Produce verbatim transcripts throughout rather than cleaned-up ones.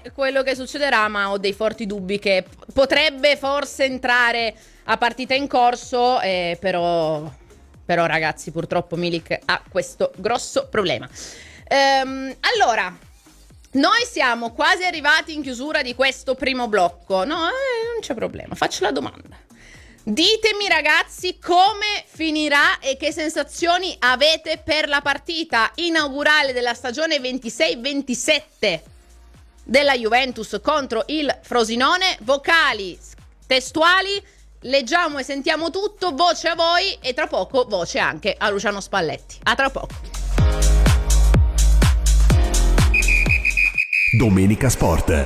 quello che succederà, ma ho dei forti dubbi che p- potrebbe forse entrare a partita in corso, eh, però, però ragazzi, purtroppo Milik ha questo grosso problema. Ehm, allora, noi siamo quasi arrivati in chiusura di questo primo blocco. No, eh, non c'è problema, faccio la domanda. Ditemi ragazzi come finirà e che sensazioni avete per la partita inaugurale della stagione ventisei ventisette della Juventus contro il Frosinone. Vocali, testuali, leggiamo e sentiamo tutto, voce a voi e tra poco voce anche a Luciano Spalletti. A tra poco. Domenica Sport.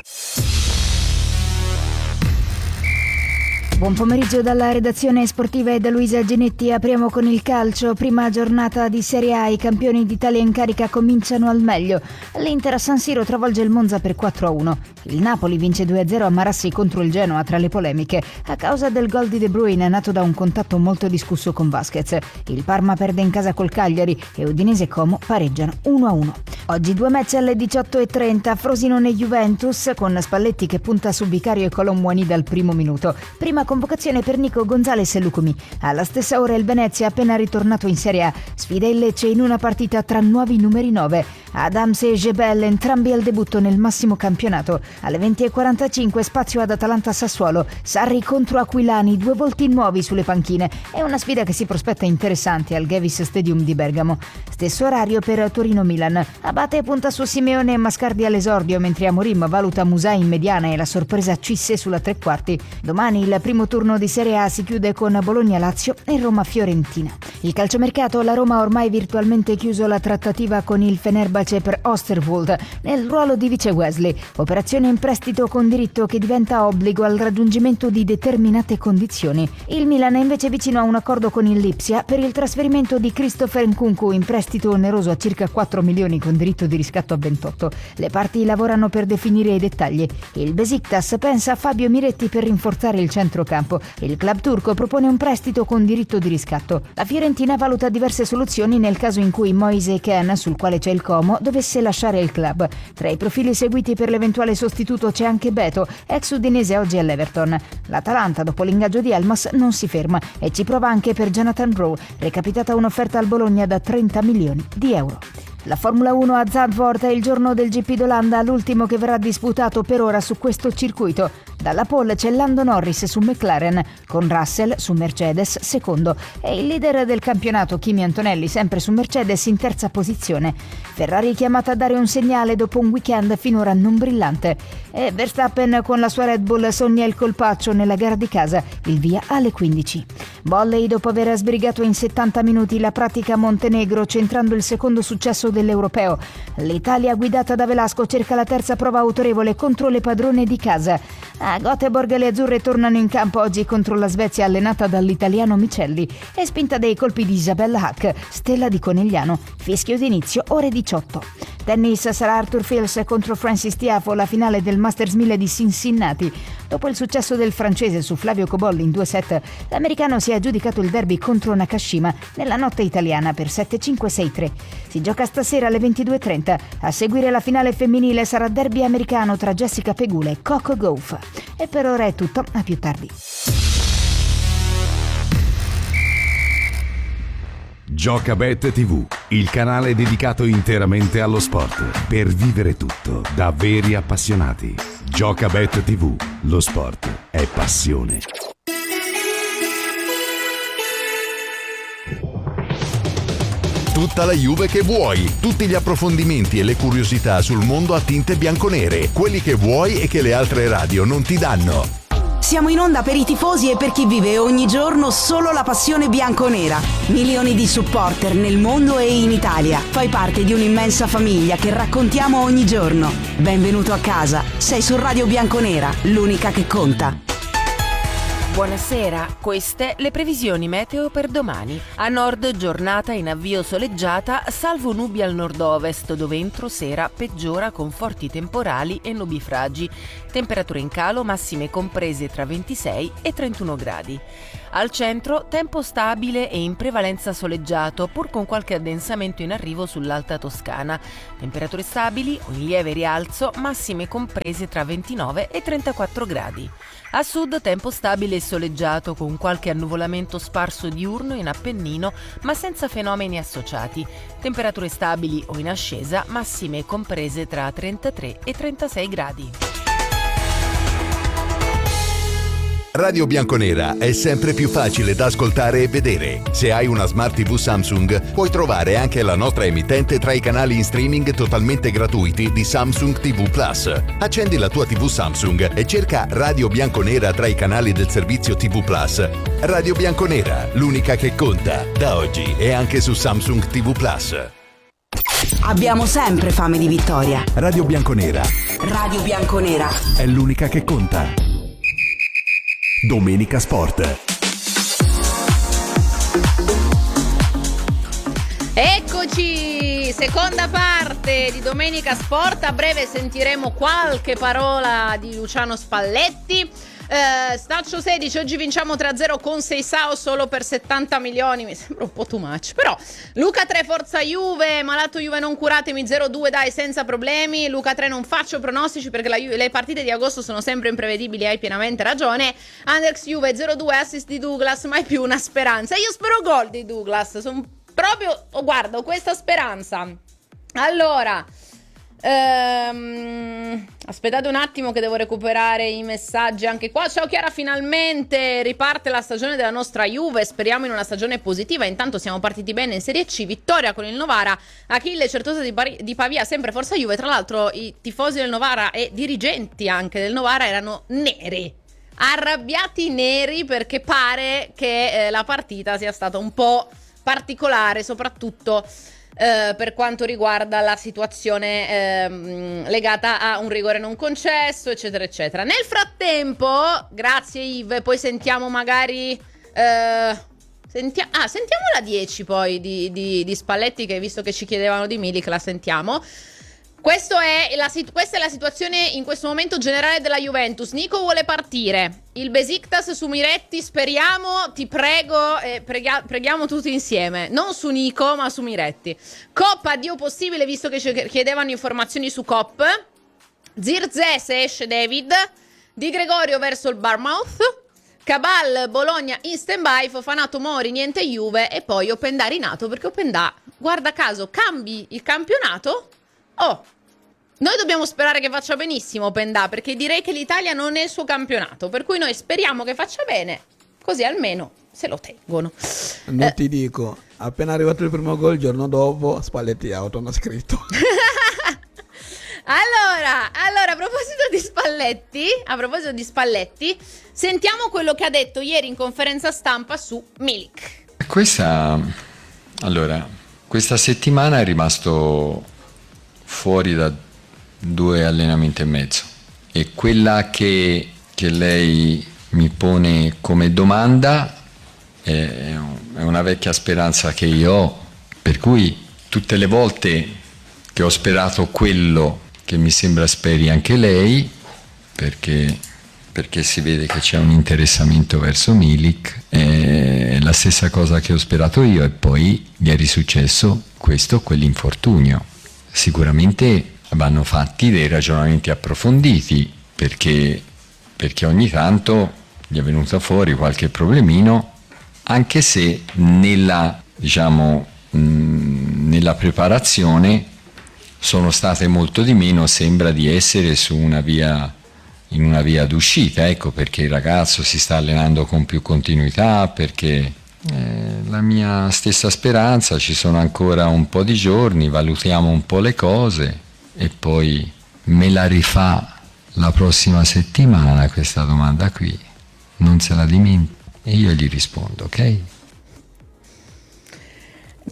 Buon pomeriggio dalla redazione sportiva e da Luisa Genetti. Apriamo con il calcio. Prima giornata di Serie A. I campioni d'Italia in carica cominciano al meglio. L'Inter a San Siro travolge il Monza per quattro a uno. Il Napoli vince due a zero a Marassi contro il Genoa tra le polemiche a causa del gol di De Bruyne nato da un contatto molto discusso con Vasquez. Il Parma perde in casa col Cagliari e Udinese e Como pareggiano uno a uno. Oggi due match alle diciotto e trenta. Frosinone Juventus con Spalletti che punta su Vicario e Colomboani dal primo minuto. Prima convocazione per Nico Gonzalez e Lucumi. Alla stessa ora il Venezia, appena ritornato in Serie A, sfida il Lecce in una partita tra nuovi numeri nove. Adams e Gebel, entrambi al debutto nel massimo campionato. Alle venti e quarantacinque spazio ad Atalanta-Sassuolo. Sarri contro Aquilani, due volti nuovi sulle panchine. È una sfida che si prospetta interessante al Gevis Stadium di Bergamo. Stesso orario per Torino-Milan. Abate punta su Simeone e Mascardi all'esordio, mentre Amorim valuta Musà in mediana e la sorpresa Cisse sulla tre quarti. Domani il primo turno di Serie A si chiude con Bologna-Lazio e Roma-Fiorentina. Il calciomercato, la Roma ha ormai virtualmente chiuso la trattativa con il Fenerbahce per Osterwold nel ruolo di vice Wesley, operazione in prestito con diritto che diventa obbligo al raggiungimento di determinate condizioni. Il Milan è invece vicino a un accordo con il Lipsia per il trasferimento di Christopher Nkunku in prestito oneroso a circa quattro milioni con diritto di riscatto a ventotto. Le parti lavorano per definire i dettagli. Il Besiktas pensa a Fabio Miretti per rinforzare il centrocampo. Il club turco propone un prestito con diritto di riscatto. La Fiorentina valuta diverse soluzioni nel caso in cui Moise Kean, sul quale c'è il Como, dovesse lasciare il club. Tra i profili seguiti per l'eventuale sostituto c'è anche Beto, ex udinese oggi all'Everton. L'Atalanta, dopo l'ingaggio di Elmas, non si ferma e ci prova anche per Jonathan Rowe, recapitata un'offerta al Bologna da trenta milioni di euro. La Formula uno a Zandvoort è il giorno del G P d'Olanda, l'ultimo che verrà disputato per ora su questo circuito. Dalla pole c'è Lando Norris su McLaren, con Russell su Mercedes secondo e il leader del campionato Kimi Antonelli sempre su Mercedes in terza posizione. Ferrari chiamata a dare un segnale dopo un weekend finora non brillante e Verstappen con la sua Red Bull sogna il colpaccio nella gara di casa, il via alle quindici. Bolley dopo aver sbrigato in settanta minuti la pratica Montenegro centrando il secondo successo dell'Europeo. L'Italia guidata da Velasco cerca la terza prova autorevole contro le padrone di casa. A Göteborg le azzurre tornano in campo oggi contro la Svezia allenata dall'italiano Micelli e spinta dai colpi di Isabella Hack, stella di Conegliano. Fischio d'inizio ore diciotto. Tennis, sarà Arthur Fils contro Francis Tiafoe, la finale del Masters mille di Cincinnati. Dopo il successo del francese su Flavio Cobolli in due set, l'americano si è aggiudicato il derby contro Nakashima nella notte italiana per sette cinque sei tre. Si gioca stasera alle ventidue e trenta. A seguire la finale femminile sarà derby americano tra Jessica Pegula e Coco Gauff. E per ora è tutto, a più tardi. Giocabet tivù, il canale dedicato interamente allo sport, per vivere tutto da veri appassionati. Giocabet tivù, lo sport è passione. Tutta la Juve che vuoi, tutti gli approfondimenti e le curiosità sul mondo a tinte bianconere, quelli che vuoi e che le altre radio non ti danno. Siamo in onda per i tifosi e per chi vive ogni giorno solo la passione bianconera. Milioni di supporter nel mondo e in Italia. Fai parte di un'immensa famiglia che raccontiamo ogni giorno. Benvenuto a casa. Sei su Radio Bianconera, l'unica che conta. Buonasera, queste le previsioni meteo per domani. A nord giornata in avvio soleggiata, salvo nubi al nord-ovest, dove entro sera peggiora con forti temporali e nubifragi. Temperature in calo, massime comprese tra ventisei e trentuno gradi. Al centro tempo stabile e in prevalenza soleggiato, pur con qualche addensamento in arrivo sull'Alta Toscana. Temperature stabili o in lieve rialzo, massime comprese tra ventinove e trentaquattro gradi. A sud tempo stabile e soleggiato con qualche annuvolamento sparso diurno in Appennino, ma senza fenomeni associati. Temperature stabili o in ascesa, massime comprese tra trentatré e trentasei gradi. Radio Bianconera è sempre più facile da ascoltare e vedere. Se hai una Smart tivù Samsung, puoi trovare anche la nostra emittente tra i canali in streaming totalmente gratuiti di Samsung tivù Plus. Accendi la tua tivù Samsung e cerca Radio Bianconera tra i canali del servizio tivù Plus. Radio Bianconera, l'unica che conta, da oggi e anche su Samsung tivù Plus. Abbiamo sempre fame di vittoria. Radio Bianconera Radio Bianconera è l'unica che conta. Domenica Sport. Eccoci, seconda parte di Domenica Sport. A breve sentiremo qualche parola di Luciano Spalletti. Eh, Staccio sedici, oggi vinciamo tre a zero con Seisao solo per settanta milioni, mi sembra un po' too much, però Luca tre, forza Juve, malato Juve non curatemi, zero due dai senza problemi. Luca tre, non faccio pronostici perché la Juve, le partite di agosto sono sempre imprevedibili, hai pienamente ragione. Anderx Juve zero due, assist di Douglas, mai più una speranza. Io spero gol di Douglas, sono proprio, oh, guarda, ho questa speranza. Allora Ehm, aspettate un attimo che devo recuperare i messaggi anche qua. Ciao Chiara, finalmente riparte la stagione della nostra Juve, speriamo in una stagione positiva. Intanto siamo partiti bene in Serie C, vittoria con il Novara, Achille certosa di, Bar- di Pavia, sempre forza Juve. Tra l'altro i tifosi del Novara e dirigenti anche del Novara erano neri, arrabbiati neri, perché pare che eh, la partita sia stata un po' particolare, soprattutto Uh, per quanto riguarda la situazione uh, legata a un rigore non concesso, eccetera eccetera. Nel frattempo, grazie Yves, poi sentiamo magari uh, sentia- ah, sentiamo la dieci poi di, di, di Spalletti, che visto che ci chiedevano di Milik la sentiamo. Questo è la, questa è la situazione in questo momento generale della Juventus. Nico vuole partire, il Besiktas su Miretti, speriamo, ti prego, eh, prega, preghiamo tutti insieme, non su Nico ma su Miretti. Coppa, addio possibile, visto che ci chiedevano informazioni su Cop. Zirze se esce David, Di Gregorio verso il Bournemouth, Cabal, Bologna in stand-by, Fofanato, Mori, niente Juve, e poi Openda rinato, perché Openda, guarda caso, cambi il campionato. Oh, noi dobbiamo sperare che faccia benissimo Openda, perché direi che l'Italia non è il suo campionato, per cui noi speriamo che faccia bene, così almeno se lo tengono. Non eh. ti dico, appena arrivato il primo gol, il giorno dopo Spalletti out, hanno scritto. Allora, allora, a proposito di Spalletti, a proposito di Spalletti, sentiamo quello che ha detto ieri in conferenza stampa su Milik. Questa, allora, questa settimana è rimasto fuori da due allenamenti e mezzo, e quella che, che lei mi pone come domanda è, è una vecchia speranza che io ho, per cui tutte le volte che ho sperato quello che mi sembra speri anche lei, perché, perché si vede che c'è un interessamento verso Milik, è la stessa cosa che ho sperato io, e poi gli è risuccesso questo, quell'infortunio. Sicuramente vanno fatti dei ragionamenti approfonditi, perché, perché ogni tanto gli è venuto fuori qualche problemino, anche se nella, diciamo, mh, nella preparazione sono state molto di meno, sembra di essere su una via, in una via d'uscita, ecco perché il ragazzo si sta allenando con più continuità, perché Eh, la mia stessa speranza, ci sono ancora un po' di giorni, valutiamo un po' le cose e poi me la rifà la prossima settimana questa domanda qui, non se la dimentico e io gli rispondo, ok?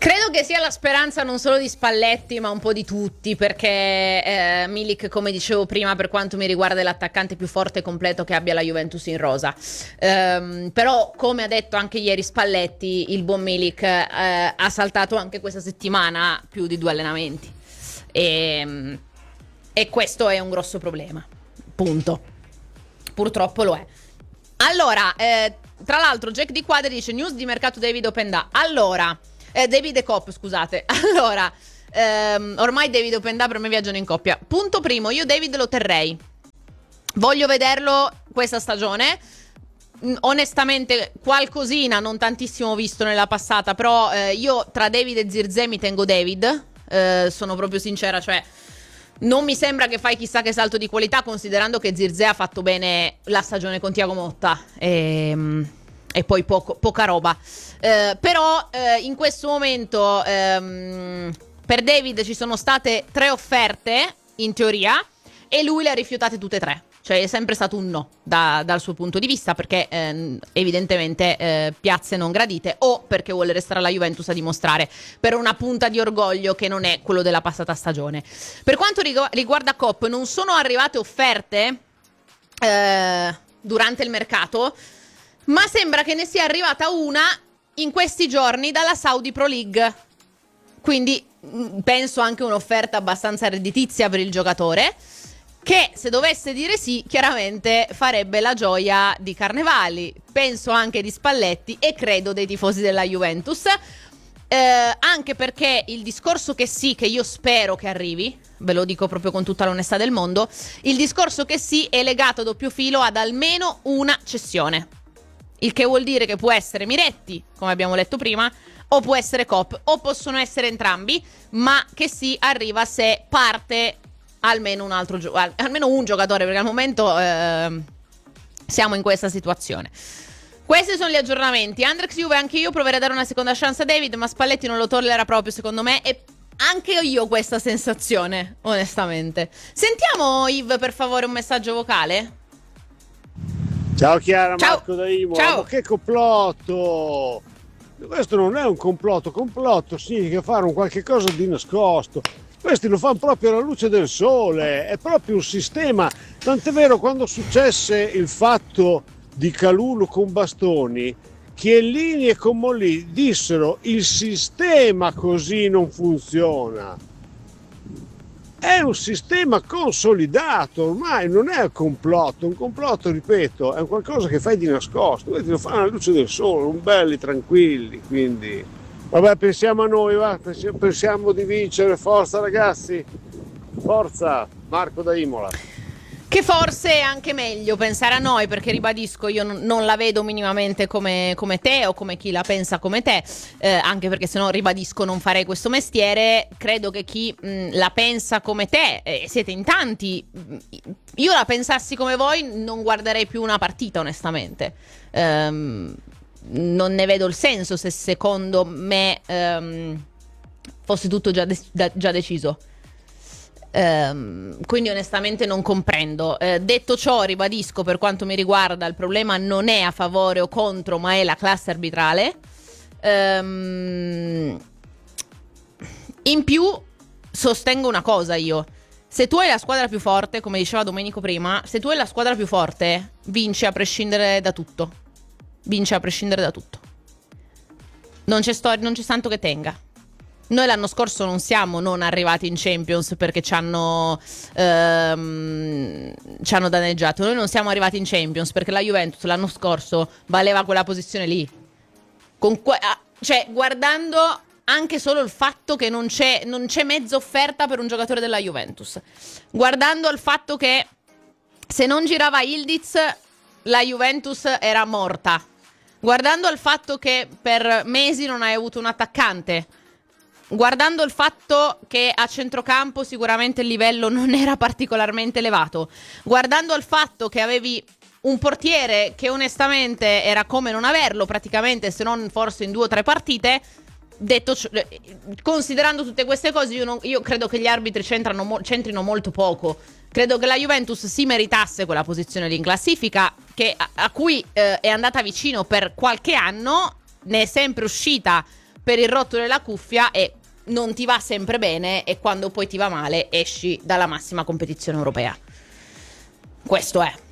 Credo che sia la speranza non solo di Spalletti ma un po' di tutti, perché eh, Milik, come dicevo prima, per quanto mi riguarda è l'attaccante più forte e completo che abbia la Juventus in rosa. Um, però, come ha detto anche ieri Spalletti, il buon Milik eh, ha saltato anche questa settimana più di due allenamenti e, e questo è un grosso problema, punto. Purtroppo lo è. Allora, eh, tra l'altro Jack Di Quadri dice news di mercato David Openda. Allora Eh, David e Cop, scusate. Allora, ehm, ormai David e Openda per me viaggiano in coppia. Punto primo, io David lo terrei. Voglio vederlo questa stagione. Mm, onestamente, qualcosina, non tantissimo visto nella passata, però eh, io tra David e Zirze mi tengo David. Eh, sono proprio sincera, cioè non mi sembra che fai chissà che salto di qualità, considerando che Zirze ha fatto bene la stagione con Thiago Motta. Ehm... E poi poco, poca roba. Eh, però eh, in questo momento ehm, per David ci sono state tre offerte, in teoria, e lui le ha rifiutate tutte e tre. Cioè è sempre stato un no da, dal suo punto di vista, perché eh, evidentemente eh, piazze non gradite, o perché vuole restare alla Juventus a dimostrare per una punta di orgoglio che non è quello della passata stagione. Per quanto rigu- riguarda Cop, non sono arrivate offerte eh, durante il mercato, ma sembra che ne sia arrivata una in questi giorni dalla Saudi Pro League. Quindi mh, penso anche un'offerta abbastanza redditizia per il giocatore, che se dovesse dire sì chiaramente farebbe la gioia di Carnevali, penso anche di Spalletti e credo dei tifosi della Juventus, eh, anche perché il discorso che sì, che io spero che arrivi, ve lo dico proprio con tutta l'onestà del mondo, il discorso che sì è legato a doppio filo ad almeno una cessione. Il che vuol dire che può essere Miretti, come abbiamo letto prima, o può essere Cop, o possono essere entrambi, ma che sì arriva se parte almeno un altro gio- almeno un giocatore, perché al momento eh, siamo in questa situazione. Questi sono gli aggiornamenti. Andrex Juve, anche io proverei a dare una seconda chance a David, ma Spalletti non lo tollera proprio, secondo me, e anche io ho questa sensazione, onestamente. Sentiamo, Yves, per favore, un messaggio vocale? Ciao Chiara, Ciao. Marco da Imola. Ciao. Ma che complotto! Questo non è un complotto, complotto significa fare un qualche cosa di nascosto. Questi lo fanno proprio alla luce del sole, è proprio un sistema. Tant'è vero, quando successe il fatto di Calulu con Bastoni, Chiellini e Commolli dissero il sistema così non funziona. È un sistema consolidato, ormai non è un complotto, un complotto, ripeto, è un qualcosa che fai di nascosto, questi lo fanno alla luce del sole, un belli, tranquilli, quindi vabbè, pensiamo a noi, va, pensiamo di vincere, forza ragazzi, forza, Marco da Imola. Che forse è anche meglio pensare a noi, perché ribadisco, io non, non la vedo minimamente come, come te o come chi la pensa come te, eh, anche perché se no, ribadisco, non farei questo mestiere. Credo che chi mh, la pensa come te, eh, siete in tanti, io la pensassi come voi non guarderei più una partita, onestamente. Um, non ne vedo il senso se secondo me um, fosse tutto già, de- già deciso. Um, quindi onestamente non comprendo. Uh, detto ciò, ribadisco, per quanto mi riguarda il problema non è a favore o contro, ma è la classe arbitrale. Um, in più sostengo una cosa io: se tu hai la squadra più forte, come diceva Domenico prima, se tu hai la squadra più forte, vinci a prescindere da tutto. Vince a prescindere da tutto. Non c'è storia, non c'è santo che tenga. Noi l'anno scorso non siamo non arrivati in Champions perché ci hanno, ehm, ci hanno danneggiato. Noi non siamo arrivati in Champions perché la Juventus l'anno scorso valeva quella posizione lì. Con que- cioè, guardando anche solo il fatto che non c'è, non c'è mezza offerta per un giocatore della Juventus. Guardando il fatto che se non girava Ildiz, la Juventus era morta. Guardando al fatto che per mesi non hai avuto un attaccante. Guardando il fatto che a centrocampo sicuramente il livello non era particolarmente elevato. Guardando al fatto che avevi un portiere che onestamente era come non averlo praticamente, se non forse in due o tre partite. Detto, considerando tutte queste cose, io, non, io credo che gli arbitri c'entrano, c'entrino molto poco. Credo che la Juventus si meritasse quella posizione lì in classifica, che, a, a cui eh, è andata vicino per qualche anno, ne è sempre uscita per il rotto della cuffia e non ti va sempre bene, e quando poi ti va male esci dalla massima competizione europea. Questo è.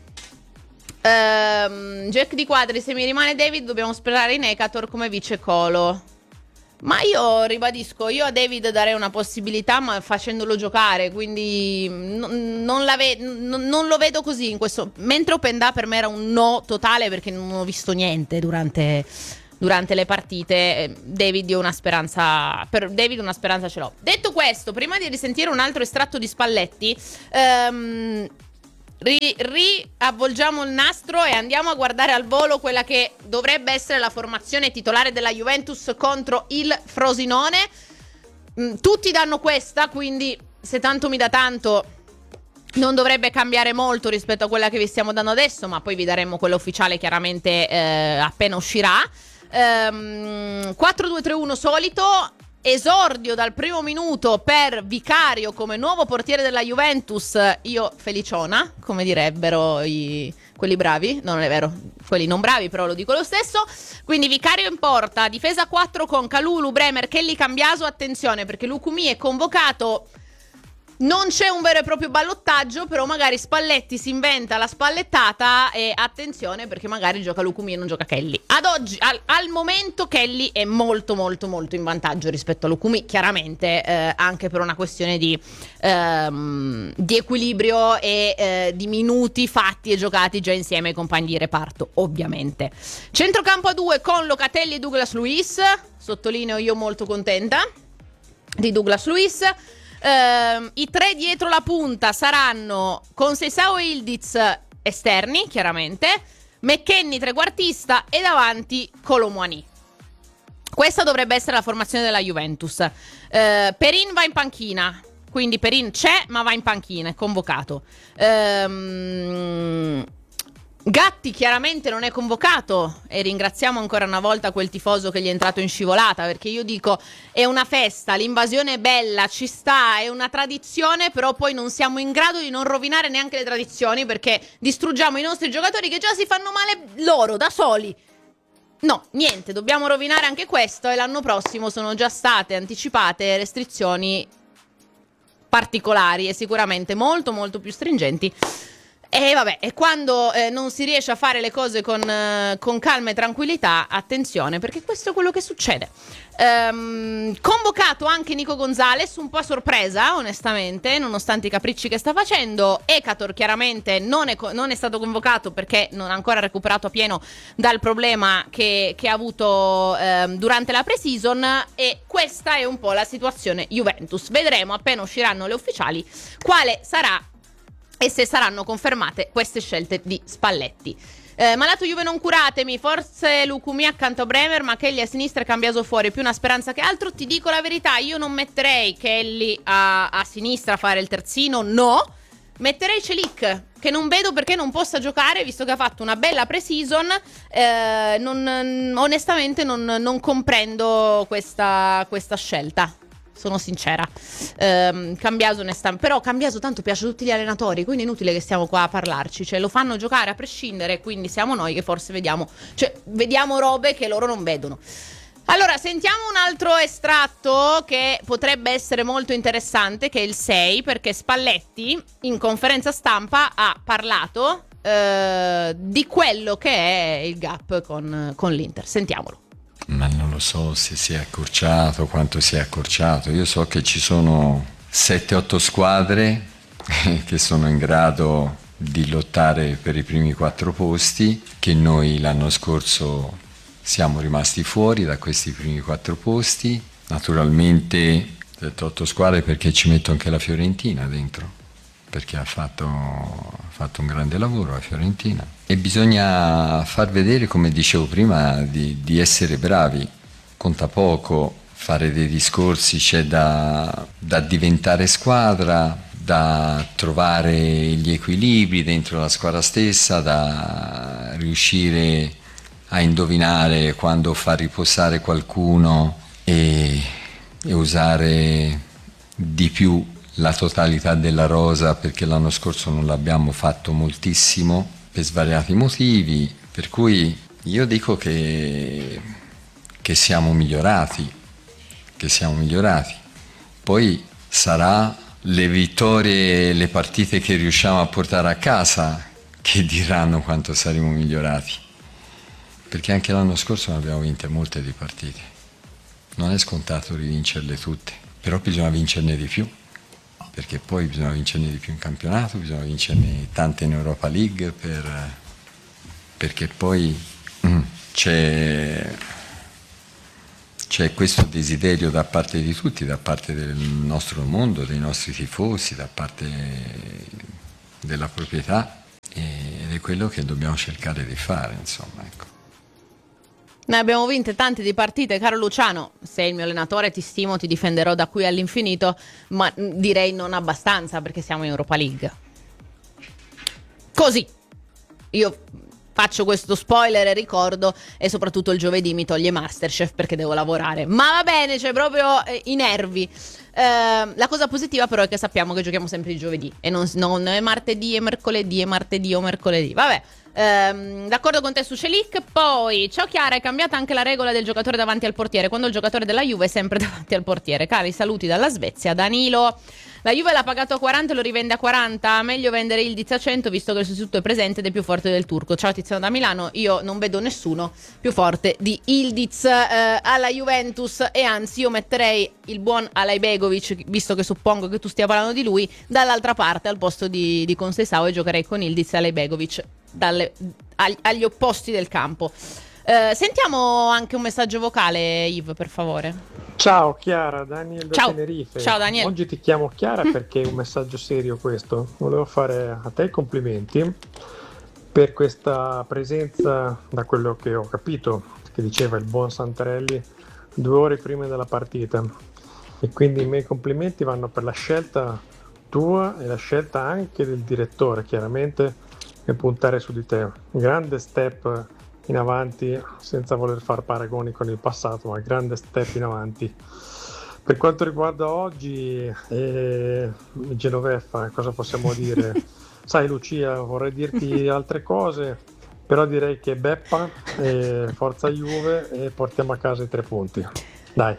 Um, Jack di Quadri, se mi rimane David dobbiamo sperare in Ekator come vice Colo. Ma io ribadisco, io a David darei una possibilità, ma facendolo giocare, quindi non, non, la ve- non, non lo vedo così in questo. Mentre Openda per me era un no totale, perché non ho visto niente durante, durante le partite. David io una speranza, per David una speranza ce l'ho. Detto questo, prima di risentire un altro estratto di Spalletti, um, Ri- riavvolgiamo il nastro e andiamo a guardare al volo quella che dovrebbe essere la formazione titolare della Juventus contro il Frosinone. Mm, tutti danno questa, quindi se tanto mi dà tanto non dovrebbe cambiare molto rispetto a quella che vi stiamo dando adesso, ma poi vi daremo quella ufficiale chiaramente eh, appena uscirà. ehm, quattro due tre uno solito. Esordio dal primo minuto per Vicario come nuovo portiere della Juventus. Io feliciona, come direbbero i, quelli bravi. No, non è vero, quelli non bravi, però lo dico lo stesso. Quindi Vicario in porta, difesa quattro con Kalulu, Bremer, Kelly, Cambiaso. Attenzione perché Lukumi è convocato. Non c'è un vero e proprio ballottaggio, però magari Spalletti si inventa la spallettata e attenzione perché magari gioca Lukumi e non gioca Kelly. Ad oggi, al, al momento Kelly è molto molto molto in vantaggio rispetto a Lukumi, chiaramente eh, anche per una questione di, ehm, di equilibrio e eh, di minuti fatti e giocati già insieme ai compagni di reparto, ovviamente. Centrocampo a due con Locatelli e Douglas Luiz, sottolineo io molto contenta di Douglas Luiz. Uh, I tre dietro la punta saranno Conceição e Ildiz esterni, chiaramente, McKennie trequartista e davanti Kolo Muani. Questa dovrebbe essere la formazione della Juventus. uh, Perin va in panchina, quindi Perin c'è ma va in panchina, è convocato. um, Gatti chiaramente non è convocato e ringraziamo ancora una volta quel tifoso che gli è entrato in scivolata, perché io dico è una festa, l'invasione è bella, ci sta, è una tradizione, però poi non siamo in grado di non rovinare neanche le tradizioni perché distruggiamo i nostri giocatori che già si fanno male loro da soli. No, niente, dobbiamo rovinare anche questo e l'anno prossimo sono già state anticipate restrizioni particolari e sicuramente molto molto più stringenti. E vabbè, e quando eh, non si riesce a fare le cose con, eh, con calma e tranquillità, attenzione, perché questo è quello che succede. Um, convocato anche Nico Gonzalez, un po' a sorpresa, onestamente, nonostante i capricci che sta facendo. Ekator chiaramente non è, non è stato convocato perché non ha ancora recuperato a pieno dal problema che, che ha avuto um, durante la pre-season. E questa è un po' la situazione Juventus. Vedremo appena usciranno le ufficiali quale sarà e se saranno confermate queste scelte di Spalletti. Eh, malato Juve non curatemi, forse Lukumi accanto a Bremer, ma Kelly a sinistra e Cambiaso fuori, più una speranza che altro. Ti dico la verità, io non metterei Kelly a, a sinistra a fare il terzino, no. Metterei Celik, che non vedo perché non possa giocare, visto che ha fatto una bella pre-season. Eh, non, onestamente non, non comprendo questa, questa scelta. Sono sincera. ehm, Cambiaso onestamente, però Cambiaso tanto piace a tutti gli allenatori, quindi è inutile che stiamo qua a parlarci, cioè lo fanno giocare a prescindere, quindi siamo noi che forse vediamo, cioè vediamo robe che loro non vedono. Allora sentiamo un altro estratto che potrebbe essere molto interessante, che è il sei, perché Spalletti in conferenza stampa ha parlato eh, di quello che è il gap con, con l'Inter. Sentiamolo. Ma non lo so se si è accorciato, quanto si è accorciato. Io so che ci sono sette otto squadre che sono in grado di lottare per i primi quattro posti, che noi l'anno scorso siamo rimasti fuori da questi primi quattro posti. Naturalmente sette otto squadre perché ci metto anche la Fiorentina dentro, perché ha fatto, ha fatto un grande lavoro la Fiorentina. E bisogna far vedere, come dicevo prima, di, di essere bravi. Conta poco fare dei discorsi, c'è da, da diventare squadra, da trovare gli equilibri dentro la squadra stessa, da riuscire a indovinare quando far riposare qualcuno e, e usare di più la totalità della rosa, perché l'anno scorso non l'abbiamo fatto moltissimo per svariati motivi, per cui io dico che, che siamo migliorati che siamo migliorati. Poi sarà le vittorie, le partite che riusciamo a portare a casa che diranno quanto saremo migliorati, perché anche l'anno scorso ne abbiamo vinte molte di partite, non è scontato rivincerle tutte, però bisogna vincerne di più, perché poi bisogna vincerne di più in campionato, bisogna vincerne tante in Europa League, per, perché poi mm, c'è, c'è questo desiderio da parte di tutti, da parte del nostro mondo, dei nostri tifosi, da parte della proprietà, ed è quello che dobbiamo cercare di fare, insomma, ecco. Ne abbiamo vinte tante di partite, caro Luciano. Sei il mio allenatore, ti stimo, ti difenderò da qui all'infinito, ma direi non abbastanza, perché siamo in Europa League. Così. Io faccio questo spoiler e ricordo, e soprattutto il giovedì mi toglie Masterchef perché devo lavorare. Ma va bene, c'è proprio eh, i nervi. Eh, la cosa positiva però è che sappiamo che giochiamo sempre il giovedì e non, non è martedì e mercoledì e martedì o mercoledì. Vabbè. Ehm, d'accordo con te su Celic. Poi, ciao Chiara, è cambiata anche la regola del giocatore davanti al portiere, quando il giocatore della Juve è sempre davanti al portiere. Cari saluti dalla Svezia. Danilo, la Juve l'ha pagato a quaranta e lo rivende a quaranta, meglio vendere Ildiz a cento visto che il sostituto è presente ed è più forte del turco. Ciao Tiziano da Milano, io non vedo nessuno più forte di Ildiz eh, alla Juventus, e anzi io metterei il buon Alajbegovic, visto che suppongo che tu stia parlando di lui, dall'altra parte al posto di, di Conceição, e giocherei con Ildiz e Alajbegovic dalle, ag, agli opposti del campo. Eh, sentiamo anche un messaggio vocale, Yves, per favore. Ciao Chiara, Daniel da Ciao. Tenerife. Ciao Daniel. Oggi ti chiamo Chiara perché è un messaggio serio questo. Volevo fare a te i complimenti per questa presenza, da quello che ho capito, che diceva il buon Santarelli due ore prima della partita. E quindi i miei complimenti vanno per la scelta tua e la scelta anche del direttore, chiaramente, e puntare su di te. Un grande step in avanti, senza voler fare paragoni con il passato, ma grande step in avanti. Per quanto riguarda oggi eh, Genoveffa, cosa possiamo dire? Sai Lucia, vorrei dirti altre cose, però direi che beppa, eh, forza Juve, e portiamo a casa i tre punti. Dai.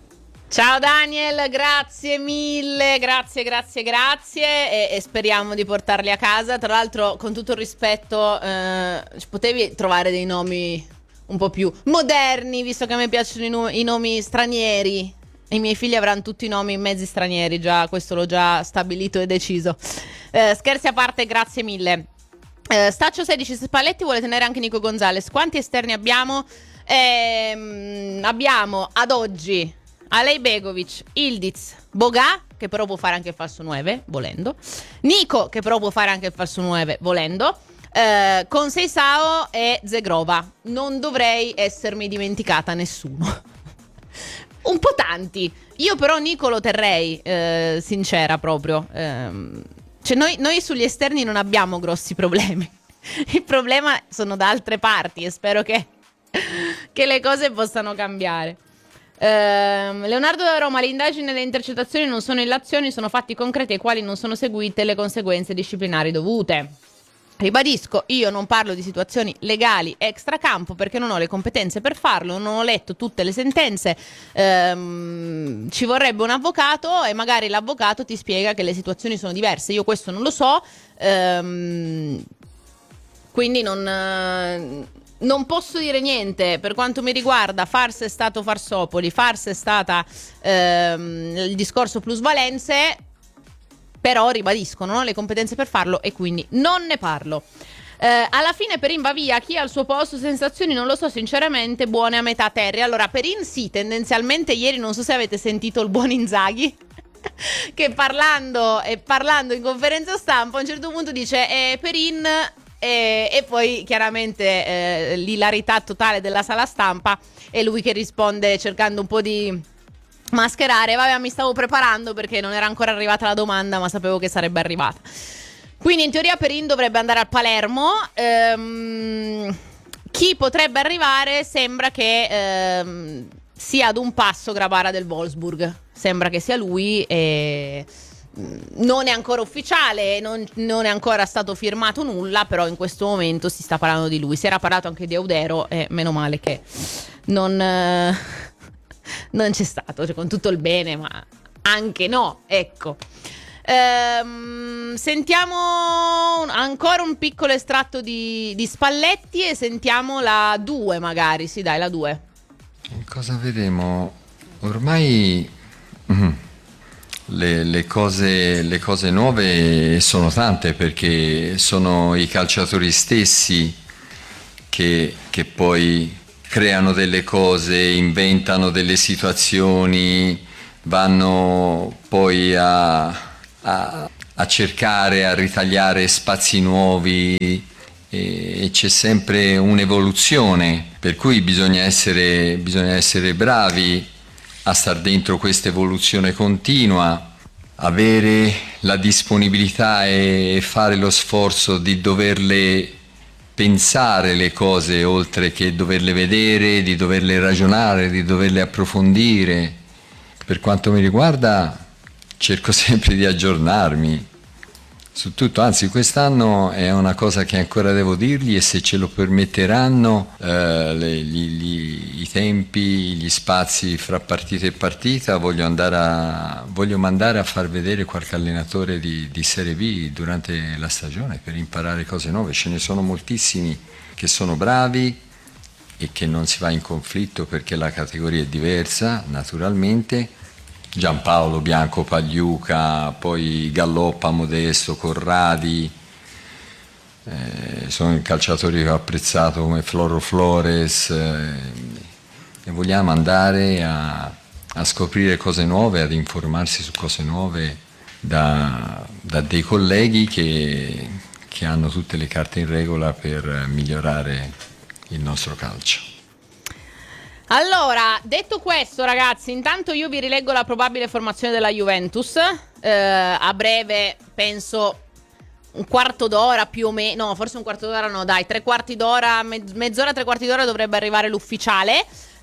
Ciao Daniel, grazie mille, grazie, grazie, grazie, e, e speriamo di portarli a casa. Tra l'altro, con tutto il rispetto, eh, potevi trovare dei nomi un po' più moderni, visto che a me piacciono i, no- i nomi stranieri. I miei figli avranno tutti i nomi mezzi stranieri, già questo l'ho già stabilito e deciso. Eh, scherzi a parte, grazie mille. Eh, Staccio sedici, Spalletti vuole tenere anche Nico Gonzalez. Quanti esterni abbiamo? Eh, abbiamo ad oggi Alajbegovic, Ildiz, Boga, che però può fare anche il falso nove, volendo. Nico, che però può fare anche il falso nove, volendo. Eh, Conceição e Zegrova. Non dovrei essermi dimenticata nessuno. Un po' tanti. Io però Nico lo terrei, eh, sincera proprio. Eh, cioè noi, noi sugli esterni non abbiamo grossi problemi. Il problema sono da altre parti e spero che, che le cose possano cambiare. Uh, Leonardo da Roma, le indagini e le intercettazioni non sono illazioni, sono fatti concreti ai quali non sono seguite le conseguenze disciplinari dovute. Ribadisco, io non parlo di situazioni legali extracampo perché non ho le competenze per farlo, non ho letto tutte le sentenze, um, ci vorrebbe un avvocato e magari l'avvocato ti spiega che le situazioni sono diverse. Io questo non lo so, um, quindi non... Uh, Non posso dire niente per quanto mi riguarda. Farsa è stato Farsopoli, farsa è stata ehm, il discorso plusvalenze, però ribadisco, non ho le competenze per farlo e quindi non ne parlo. Eh, alla fine Perin va via, chi ha al suo posto sensazioni non lo so sinceramente, buone a metà terra. Allora Perin sì, tendenzialmente ieri non so se avete sentito il buon Inzaghi che parlando e parlando in conferenza stampa a un certo punto dice eh, Perin... E, e poi chiaramente eh, l'ilarità totale della sala stampa e lui che risponde cercando un po' di mascherare: vabbè, mi stavo preparando perché non era ancora arrivata la domanda ma sapevo che sarebbe arrivata. Quindi in teoria Perin dovrebbe andare al Palermo. ehm, chi potrebbe arrivare sembra che ehm, sia ad un passo Grabara del Wolfsburg, sembra che sia lui e... non è ancora ufficiale, non, non è ancora stato firmato nulla, però in questo momento si sta parlando di lui. Si era parlato anche di Audero e meno male che non, eh, non c'è stato, cioè, con tutto il bene, ma anche no, ecco. Ehm, sentiamo ancora un piccolo estratto di, di Spalletti e sentiamo la due magari, sì dai, la due. Cosa vedremo? Ormai mm, le, le, cose, le cose nuove sono tante, perché sono i calciatori stessi che, che poi creano delle cose, inventano delle situazioni, vanno poi a, a, a cercare, a ritagliare spazi nuovi, e, e c'è sempre un'evoluzione, per cui bisogna essere, bisogna essere bravi a star dentro questa evoluzione continua, avere la disponibilità e fare lo sforzo di doverle pensare le cose, oltre che doverle vedere, di doverle ragionare, di doverle approfondire. Per quanto mi riguarda, cerco sempre di aggiornarmi su tutto, anzi quest'anno è una cosa che ancora devo dirgli, e se ce lo permetteranno eh, le, gli, gli, i tempi, gli spazi fra partita e partita, voglio andare a, voglio mandare a far vedere qualche allenatore di, di Serie B durante la stagione, per imparare cose nuove. Ce ne sono moltissimi che sono bravi e che non si va in conflitto, perché la categoria è diversa naturalmente. Giampaolo, Bianco, Pagliuca, poi Galloppa, Modesto, Corradi, eh, sono i calciatori che ho apprezzato, come Floro Flores, eh, e vogliamo andare a, a scoprire cose nuove, ad informarsi su cose nuove da, da dei colleghi che, che hanno tutte le carte in regola per migliorare il nostro calcio. Allora, detto questo, ragazzi, intanto io vi rileggo la probabile formazione della Juventus. Eh, a breve, penso un quarto d'ora più o meno, no, forse un quarto d'ora no, dai, tre quarti d'ora, mezz- mezz'ora, tre quarti d'ora dovrebbe arrivare l'ufficiale.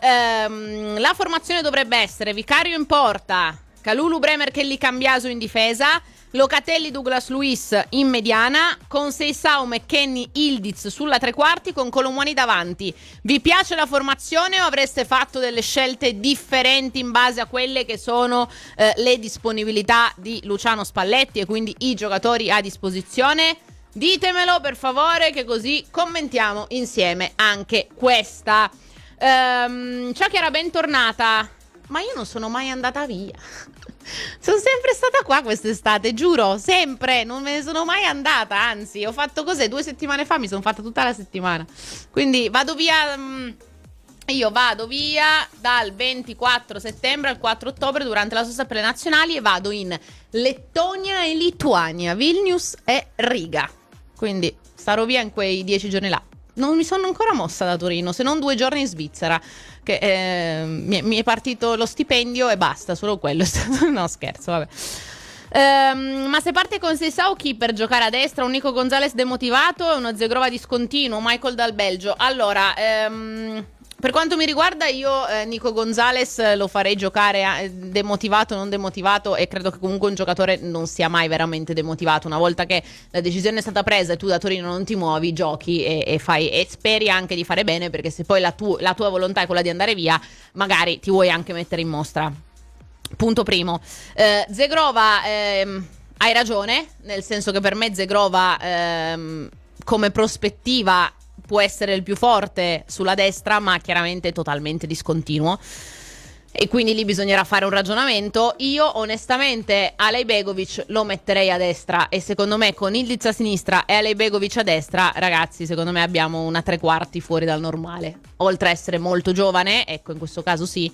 Eh, la formazione dovrebbe essere Vicario in porta, Kalulu, Bremer, Kelly, Cambiaso in difesa, Locatelli, Douglas Luiz in mediana, con Seisao, McKennie, Ildiz sulla tre quarti, con Colomwani davanti. Vi piace la formazione o avreste fatto delle scelte differenti in base a quelle che sono eh, le disponibilità di Luciano Spalletti e quindi i giocatori a disposizione? Ditemelo per favore, che così commentiamo insieme anche questa. Ehm, ciao Chiara, bentornata. Ma io non sono mai andata via. Sono sempre stata qua quest'estate, giuro, sempre, non me ne sono mai andata, anzi, ho fatto cos'è, due settimane fa mi sono fatta tutta la settimana, quindi vado via, mh, io vado via dal ventiquattro settembre al quattro ottobre durante la sosta per le nazionali, e vado in Lettonia e Lituania, Vilnius e Riga, quindi starò via in quei dieci giorni là. Non mi sono ancora mossa da Torino, se non due giorni in Svizzera, che eh, mi, mi è partito lo stipendio e basta, solo quello è stato. No, scherzo, vabbè. Ehm, ma se parte con Seisao, chi per giocare a destra? Un Nico Gonzalez demotivato e uno Zegrova discontinuo, Michael dal Belgio. Allora, ehm, per quanto mi riguarda, io eh, Nico Gonzalez lo farei giocare a, demotivato, non demotivato, e credo che comunque un giocatore non sia mai veramente demotivato. Una volta che la decisione è stata presa e tu da Torino non ti muovi, giochi e, e fai, e speri anche di fare bene, perché se poi la, tu, la tua volontà è quella di andare via, magari ti vuoi anche mettere in mostra. Punto primo. eh, Zegrova, ehm, hai ragione, nel senso che per me Zegrova ehm, come prospettiva può essere il più forte sulla destra, ma chiaramente totalmente discontinuo, e quindi lì bisognerà fare un ragionamento. Io onestamente Alejbegovic lo metterei a destra, e secondo me con Ildiz a sinistra e Alejbegovic a destra, ragazzi, secondo me abbiamo una tre quarti fuori dal normale, oltre a essere molto giovane, ecco, in questo caso sì,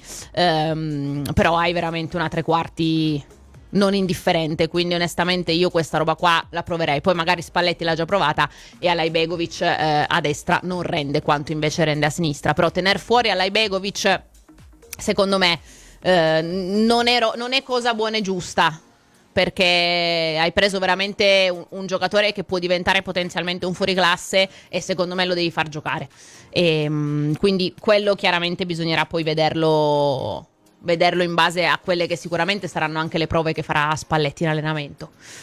ehm, però hai veramente una tre quarti non indifferente, quindi onestamente io questa roba qua la proverei. Poi magari Spalletti l'ha già provata e Alejbegovic eh, a destra non rende quanto invece rende a sinistra, però tener fuori Alejbegovic secondo me eh, non, ero, non è cosa buona e giusta, perché hai preso veramente un, un giocatore che può diventare potenzialmente un fuoriclasse, e secondo me lo devi far giocare, e, mh, quindi quello chiaramente bisognerà poi vederlo vederlo in base a quelle che sicuramente saranno anche le prove che farà Spalletti in allenamento.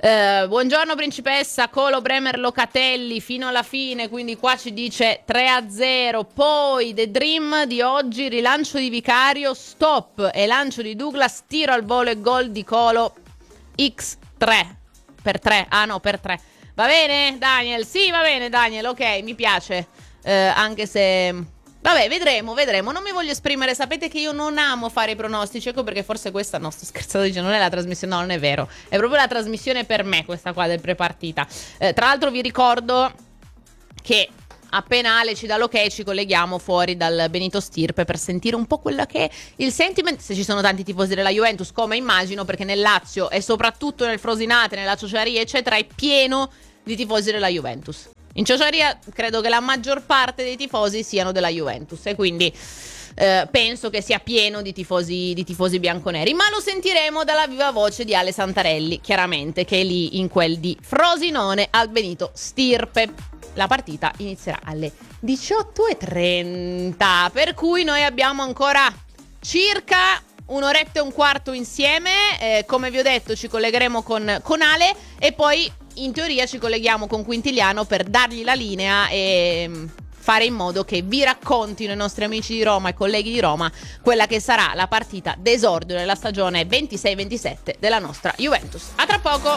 Uh, buongiorno principessa, Colo, Bremer, Locatelli fino alla fine, quindi qua ci dice tre a zero. Poi The Dream di oggi, rilancio di Vicario, stop e lancio di Douglas, tiro al volo e gol di Colo X tre per tre. Ah no, per tre. Va bene Daniel? Sì, va bene Daniel, ok, mi piace. Uh, anche se... Vabbè, vedremo, vedremo. Non mi voglio esprimere, sapete che io non amo fare i pronostici, ecco perché forse questa, no, sto scherzando, dice, non è la trasmissione, no, non è vero. È proprio la trasmissione per me, questa qua del prepartita. Eh, tra l'altro vi ricordo che appena Ale ci dà l'ok ci colleghiamo fuori dal Benito Stirpe per sentire un po' quello che è il sentiment, se ci sono tanti tifosi della Juventus, come immagino, perché nel Lazio e soprattutto nel Frosinate, nella Ciociaria, eccetera, è pieno di tifosi della Juventus. In Ciociaria credo che la maggior parte dei tifosi siano della Juventus e quindi eh, penso che sia pieno di tifosi, di tifosi bianconeri, ma lo sentiremo dalla viva voce di Ale Santarelli, chiaramente, che è lì in quel di Frosinone al Benito Stirpe. La partita inizierà alle diciotto e trenta, per cui noi abbiamo ancora circa un'oretta e un quarto insieme. Eh, come vi ho detto, ci collegheremo con, con Ale e poi in teoria ci colleghiamo con Quintiliano per dargli la linea e fare in modo che vi raccontino i nostri amici di Roma e colleghi di Roma quella che sarà la partita d'esordio nella stagione ventisei ventisette della nostra Juventus. A tra poco.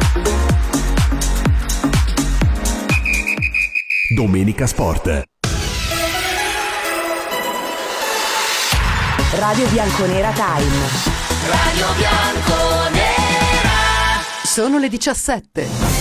Domenica Sport. Radio Bianconera Time. Radio Bianconera. Sono le diciassette.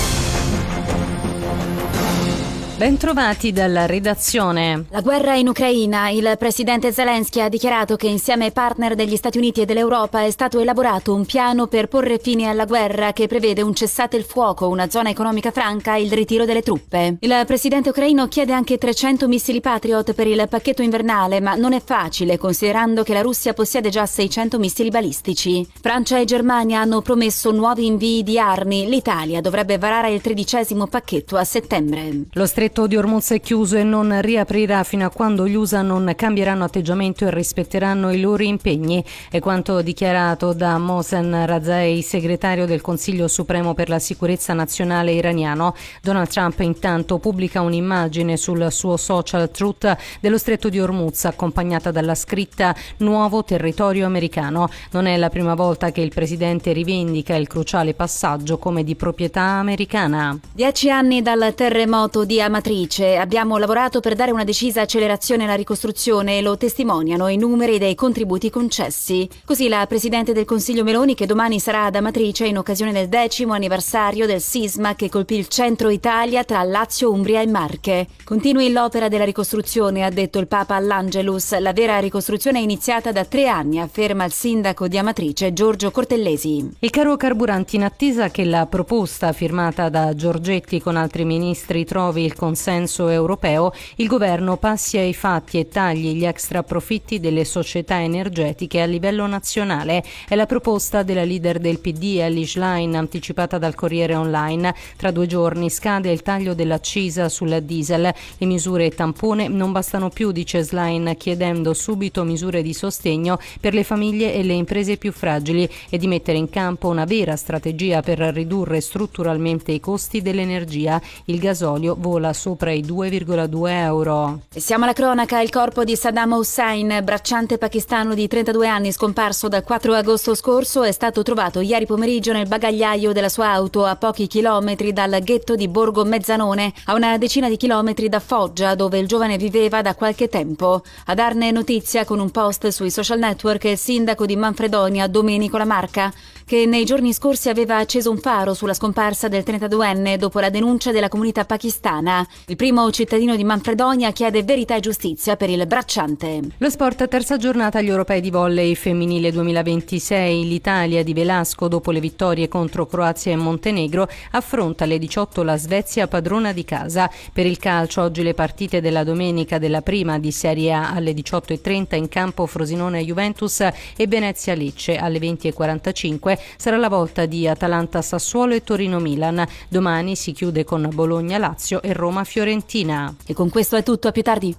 Bentrovati dalla redazione. La guerra in Ucraina. Il presidente Zelensky ha dichiarato che insieme ai partner degli Stati Uniti e dell'Europa è stato elaborato un piano per porre fine alla guerra che prevede un cessate il fuoco, una zona economica franca e il ritiro delle truppe. Il presidente ucraino chiede anche trecento missili Patriot per il pacchetto invernale, ma non è facile considerando che la Russia possiede già seicento missili balistici. Francia e Germania hanno promesso nuovi invii di armi. L'Italia dovrebbe varare il tredicesimo pacchetto a settembre. Lo stretto di Hormuz è chiuso e non riaprirà fino a quando gli U S A non cambieranno atteggiamento e rispetteranno i loro impegni. È quanto dichiarato da Mohsen Razai, segretario del Consiglio Supremo per la Sicurezza Nazionale iraniano. Donald Trump intanto pubblica un'immagine sul suo social Truth dello stretto di Hormuz accompagnata dalla scritta "Nuovo territorio americano". Non è la prima volta che il presidente rivendica il cruciale passaggio come di proprietà americana. Dieci anni dal terremoto di Amatrice. Abbiamo lavorato per dare una decisa accelerazione alla ricostruzione e lo testimoniano i numeri dei contributi concessi. Così la Presidente del Consiglio Meloni, che domani sarà ad Amatrice in occasione del decimo anniversario del sisma che colpì il centro Italia tra Lazio, Umbria e Marche. Continui l'opera della ricostruzione, ha detto il Papa all'Angelus. La vera ricostruzione è iniziata da tre anni, afferma il sindaco di Amatrice, Giorgio Cortellesi. Il caro carburanti, in attesa che la proposta firmata da Giorgetti con altri ministri trovi il consenso europeo, il governo passi ai fatti e tagli gli extra profitti delle società energetiche a livello nazionale. È la proposta della leader del P D, Elly Schlein, anticipata dal Corriere Online. Tra due giorni scade il taglio dell'accisa sul diesel. Le misure tampone non bastano più, dice Schlein, chiedendo subito misure di sostegno per le famiglie e le imprese più fragili e di mettere in campo una vera strategia per ridurre strutturalmente i costi dell'energia. Il gasolio vola sopra i due virgola due euro. E siamo alla cronaca. Il corpo di Saddam Hussein, bracciante pakistano di trentadue anni scomparso dal quattro agosto scorso, è stato trovato ieri pomeriggio nel bagagliaio della sua auto a pochi chilometri dal ghetto di Borgo Mezzanone, a una decina di chilometri da Foggia, dove il giovane viveva da qualche tempo. A darne notizia con un post sui social network il sindaco di Manfredonia, Domenico Lamarca, che nei giorni scorsi aveva acceso un faro sulla scomparsa del trentaduenne dopo la denuncia della comunità pakistana. Il primo cittadino di Manfredonia chiede verità e giustizia per il bracciante. Lo sport, terza giornata agli europei di volley femminile duemilaventisei. L'Italia di Velasco, dopo le vittorie contro Croazia e Montenegro, affronta alle diciotto la Svezia, padrona di casa. Per il calcio oggi le partite della domenica della prima di Serie A alle diciotto e trenta in campo Frosinone Juventus e Venezia Lecce. Alle venti e quarantacinque sarà la volta di Atalanta Sassuolo e Torino Milan. Domani si chiude con Bologna Lazio e Roma Fiorentina. E con questo è tutto, a più tardi.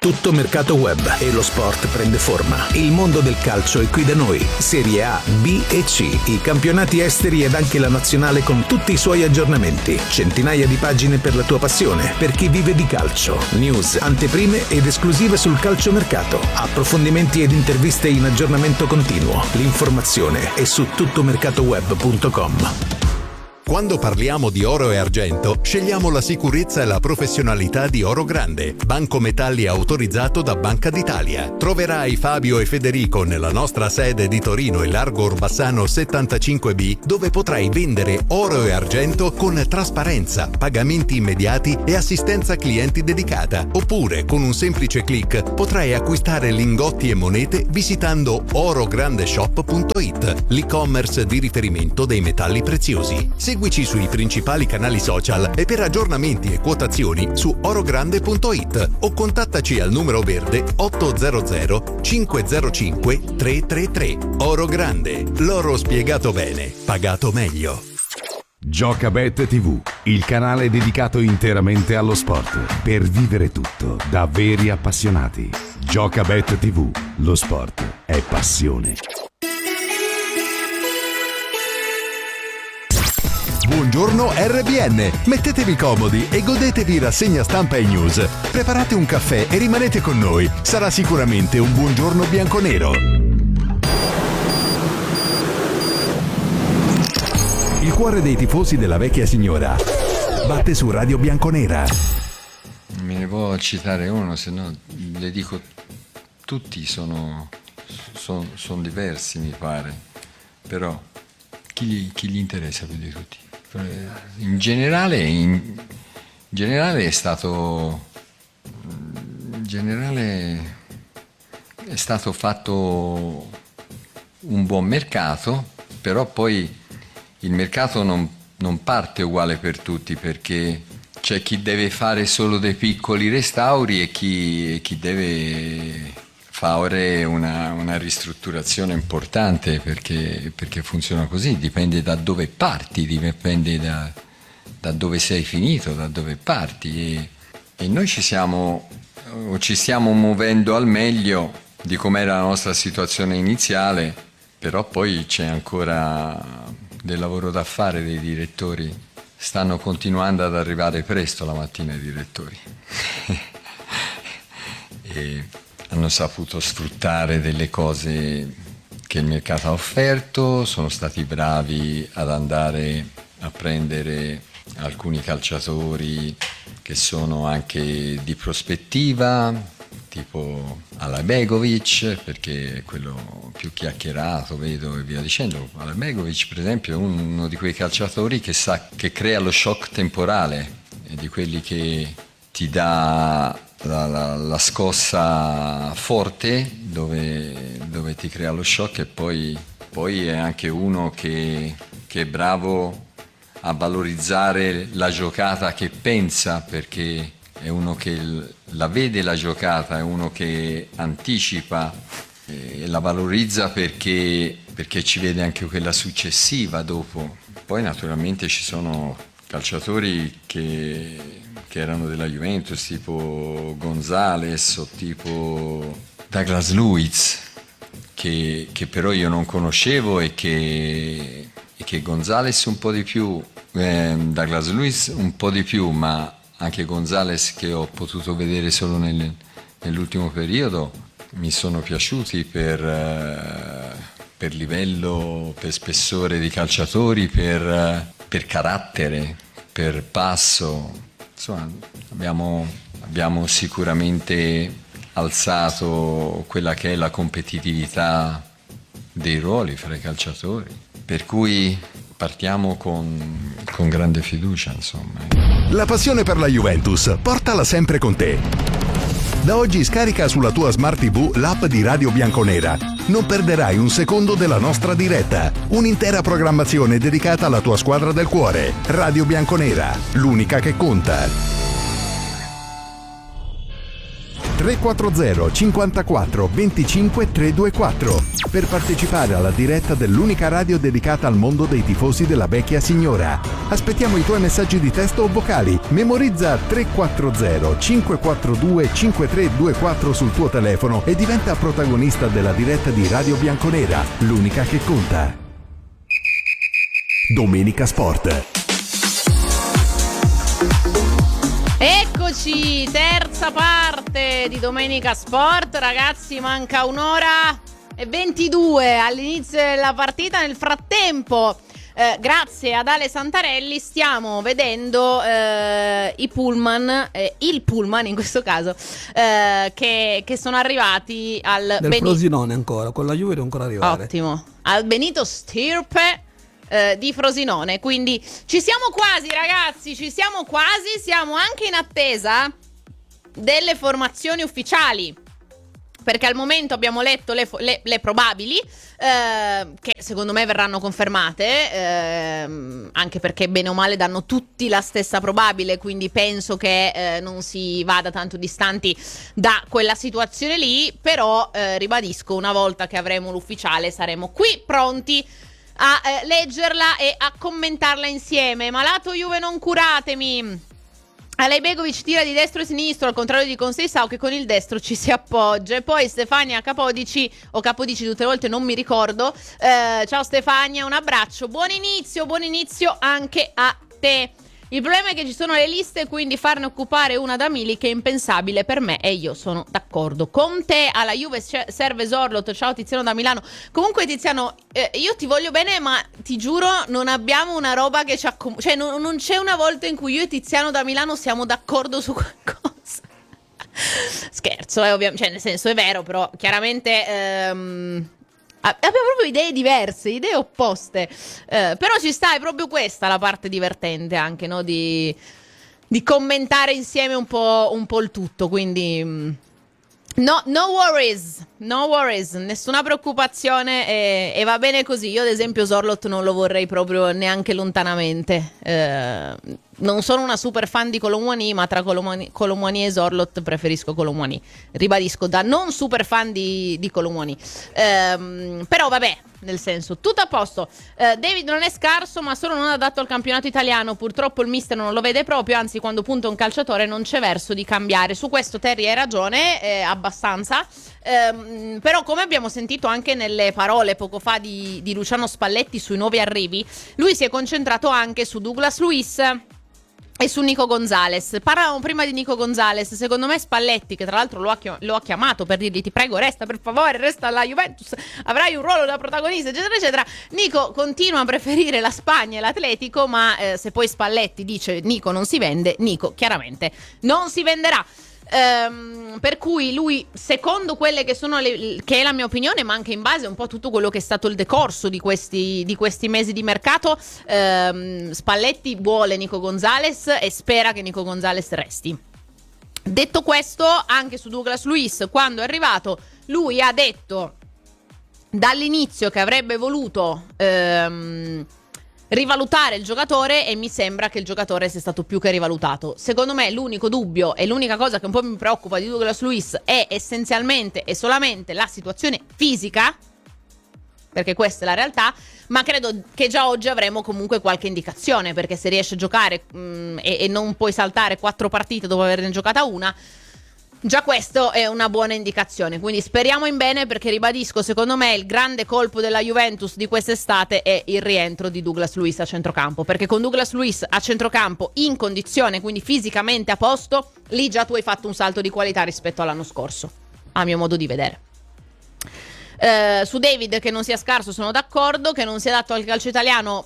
Tutto mercato web e lo sport prende forma. Il mondo del calcio è qui da noi. Serie A, B e C, i campionati esteri ed anche la nazionale con tutti i suoi aggiornamenti. Centinaia di pagine per la tua passione, per chi vive di calcio. News, anteprime ed esclusive sul calciomercato. Approfondimenti ed interviste in aggiornamento continuo. L'informazione è su tuttomercatoweb punto com. Quando parliamo di oro e argento, scegliamo la sicurezza e la professionalità di Oro Grande, banco metalli autorizzato da Banca d'Italia. Troverai Fabio e Federico nella nostra sede di Torino e Largo Orbassano settantacinque B, dove potrai vendere oro e argento con trasparenza, pagamenti immediati e assistenza clienti dedicata. Oppure, con un semplice click, potrai acquistare lingotti e monete visitando orograndeshop punto it, l'e-commerce di riferimento dei metalli preziosi. Seguici sui principali canali social e per aggiornamenti e quotazioni su orogrande punto it o contattaci al numero verde ottocento cinquecentocinque trecentotrentatré. Oro Grande, l'oro spiegato bene, pagato meglio. Giocabet tivù, il canale dedicato interamente allo sport, per vivere tutto da veri appassionati. Giocabet tivù, lo sport è passione. Buongiorno R B N, mettetevi comodi e godetevi rassegna stampa e news. Preparate un caffè e rimanete con noi, sarà sicuramente un buongiorno bianconero. Il cuore dei tifosi della vecchia signora batte su Radio Bianconera. Me ne può citare uno, se no le dico tutti sono, sono, sono diversi mi pare, però chi gli, chi gli interessa più di tutti? In generale, in generale è stato in generale è stato fatto un buon mercato, però poi il mercato non, non parte uguale per tutti, perché c'è chi deve fare solo dei piccoli restauri e chi, e chi deve fare una, una ristrutturazione importante, perché, perché funziona così, dipende da dove parti, dipende da, da dove sei finito, da dove parti e, e noi ci siamo o ci stiamo muovendo al meglio di com'era la nostra situazione iniziale, però poi c'è ancora del lavoro da fare dei direttori, stanno continuando ad arrivare presto la mattina i direttori e hanno saputo sfruttare delle cose che il mercato ha offerto, sono stati bravi ad andare a prendere alcuni calciatori che sono anche di prospettiva, tipo Alaibegovic, perché è quello più chiacchierato, vedo, e via dicendo. Alaibegovic, per esempio, è uno di quei calciatori che sa che crea lo shock temporale, è di quelli che ti dà La, la, la scossa forte dove, dove ti crea lo shock e poi, poi è anche uno che, che è bravo a valorizzare la giocata che pensa, perché è uno che la vede la giocata, è uno che anticipa e la valorizza perché, perché ci vede anche quella successiva dopo. Poi naturalmente ci sono calciatori che che erano della Juventus, tipo Gonzales o tipo Douglas Luiz, che, che però io non conoscevo e che, e che Gonzales un po' di più, eh, Douglas Luiz un po' di più, ma anche Gonzales che ho potuto vedere solo nel, nell'ultimo periodo, mi sono piaciuti per, eh, per livello, per spessore di calciatori, per, per carattere, per passo. Insomma, abbiamo, abbiamo sicuramente alzato quella che è la competitività dei ruoli fra i calciatori, per cui partiamo con, con grande fiducia, insomma. La passione per la Juventus, portala sempre con te. Da oggi scarica sulla tua Smart tivù l'app di Radio Bianconera. Non perderai un secondo della nostra diretta. Un'intera programmazione dedicata alla tua squadra del cuore. Radio Bianconera, l'unica che conta. tre quattro zero cinquantaquattro venticinque trecentoventiquattro per partecipare alla diretta dell'unica radio dedicata al mondo dei tifosi della vecchia signora. Aspettiamo i tuoi messaggi di testo o vocali. Memorizza tre quattro zero cinque quattro due cinque tre due quattro sul tuo telefono e diventa protagonista della diretta di Radio Bianconera, l'unica che conta. Domenica Sport. Eccoci, terza parte di Domenica Sport, ragazzi, manca un'ora e ventidue all'inizio della partita. Nel frattempo, eh, grazie ad Ale Santarelli, stiamo vedendo eh, i pullman, eh, il pullman in questo caso, eh, che, che sono arrivati al Del Beni- Frosinone ancora, con la Juve devono ancora arrivare. Ottimo, al Benito Stirpe eh, di Frosinone, quindi ci siamo quasi, ragazzi, ci siamo quasi, siamo anche in attesa delle formazioni ufficiali, perché al momento abbiamo letto le, le, le probabili, eh, che secondo me verranno confermate, eh, anche perché bene o male danno tutti la stessa probabile, quindi penso che eh, non si vada tanto distanti da quella situazione lì, però eh, ribadisco, una volta che avremo l'ufficiale saremo qui pronti a eh, leggerla e a commentarla insieme. Malato Juve non curatemi. Alejbegovic tira di destro e sinistro, al contrario di Conceição che con il destro ci si appoggia. E poi Stefania Capodici, o Capodici tutte le volte, non mi ricordo. Eh, ciao Stefania, un abbraccio. Buon inizio, buon inizio anche a te. Il problema è che ci sono le liste, quindi farne occupare una da Milik è impensabile per me e io sono d'accordo con te. Alla Juve serve Zorlot. Ciao Tiziano da Milano. Comunque Tiziano, eh, io ti voglio bene, ma ti giuro non abbiamo una roba che ci accomuna, cioè non, non c'è una volta in cui io e Tiziano da Milano siamo d'accordo su qualcosa. Scherzo, eh, ovviamente, cioè nel senso è vero, però chiaramente ehm, abbiamo proprio idee diverse, idee opposte, eh, però ci sta, è proprio questa la parte divertente anche, no? Di, di commentare insieme un po', un po' il tutto, quindi no, no worries, no worries, nessuna preoccupazione e, e va bene così. Io ad esempio Zorlot non lo vorrei proprio neanche lontanamente, eh, non sono una super fan di Colomwani, ma tra Colomwani, Colomwani e Zorlot preferisco Colomwani. Ribadisco, da non super fan di, di Colomwani. Ehm, però vabbè, nel senso, tutto a posto. Eh, David non è scarso, ma solo non adatto al campionato italiano. Purtroppo il mister non lo vede proprio, anzi quando punta un calciatore non c'è verso di cambiare. Su questo Terry hai ragione, eh, abbastanza. Ehm, però come abbiamo sentito anche nelle parole poco fa di, di Luciano Spalletti sui nuovi arrivi, lui si è concentrato anche su Douglas Luiz e su Nico Gonzalez. Parlavamo prima di Nico Gonzalez. Secondo me Spalletti, che tra l'altro lo ha, chi- lo ha chiamato per dirgli ti prego resta per favore, resta alla Juventus, avrai un ruolo da protagonista eccetera eccetera, Nico continua a preferire la Spagna e l'Atletico, ma eh, se poi Spalletti dice Nico non si vende, Nico chiaramente non si venderà. Um, per cui lui, secondo quelle che sono le, che è la mia opinione, ma anche in base a un po' tutto quello che è stato il decorso di questi, di questi mesi di mercato, um, Spalletti vuole Nico Gonzalez e spera che Nico Gonzalez resti. Detto questo, anche su Douglas Luiz, quando è arrivato, lui ha detto dall'inizio che avrebbe voluto um, rivalutare il giocatore e mi sembra che il giocatore sia stato più che rivalutato. Secondo me l'unico dubbio e l'unica cosa che un po' mi preoccupa di Douglas Luiz è essenzialmente e solamente la situazione fisica, perché questa è la realtà, ma credo che già oggi avremo comunque qualche indicazione, perché se riesce a giocare mh, e, e non puoi saltare quattro partite dopo averne giocata una, già questo è una buona indicazione, quindi speriamo in bene, perché ribadisco, secondo me il grande colpo della Juventus di quest'estate è il rientro di Douglas Luiz a centrocampo, perché con Douglas Luiz a centrocampo in condizione, quindi fisicamente a posto, lì già tu hai fatto un salto di qualità rispetto all'anno scorso, a mio modo di vedere. Eh, su David che non sia scarso sono d'accordo, che non sia adatto al calcio italiano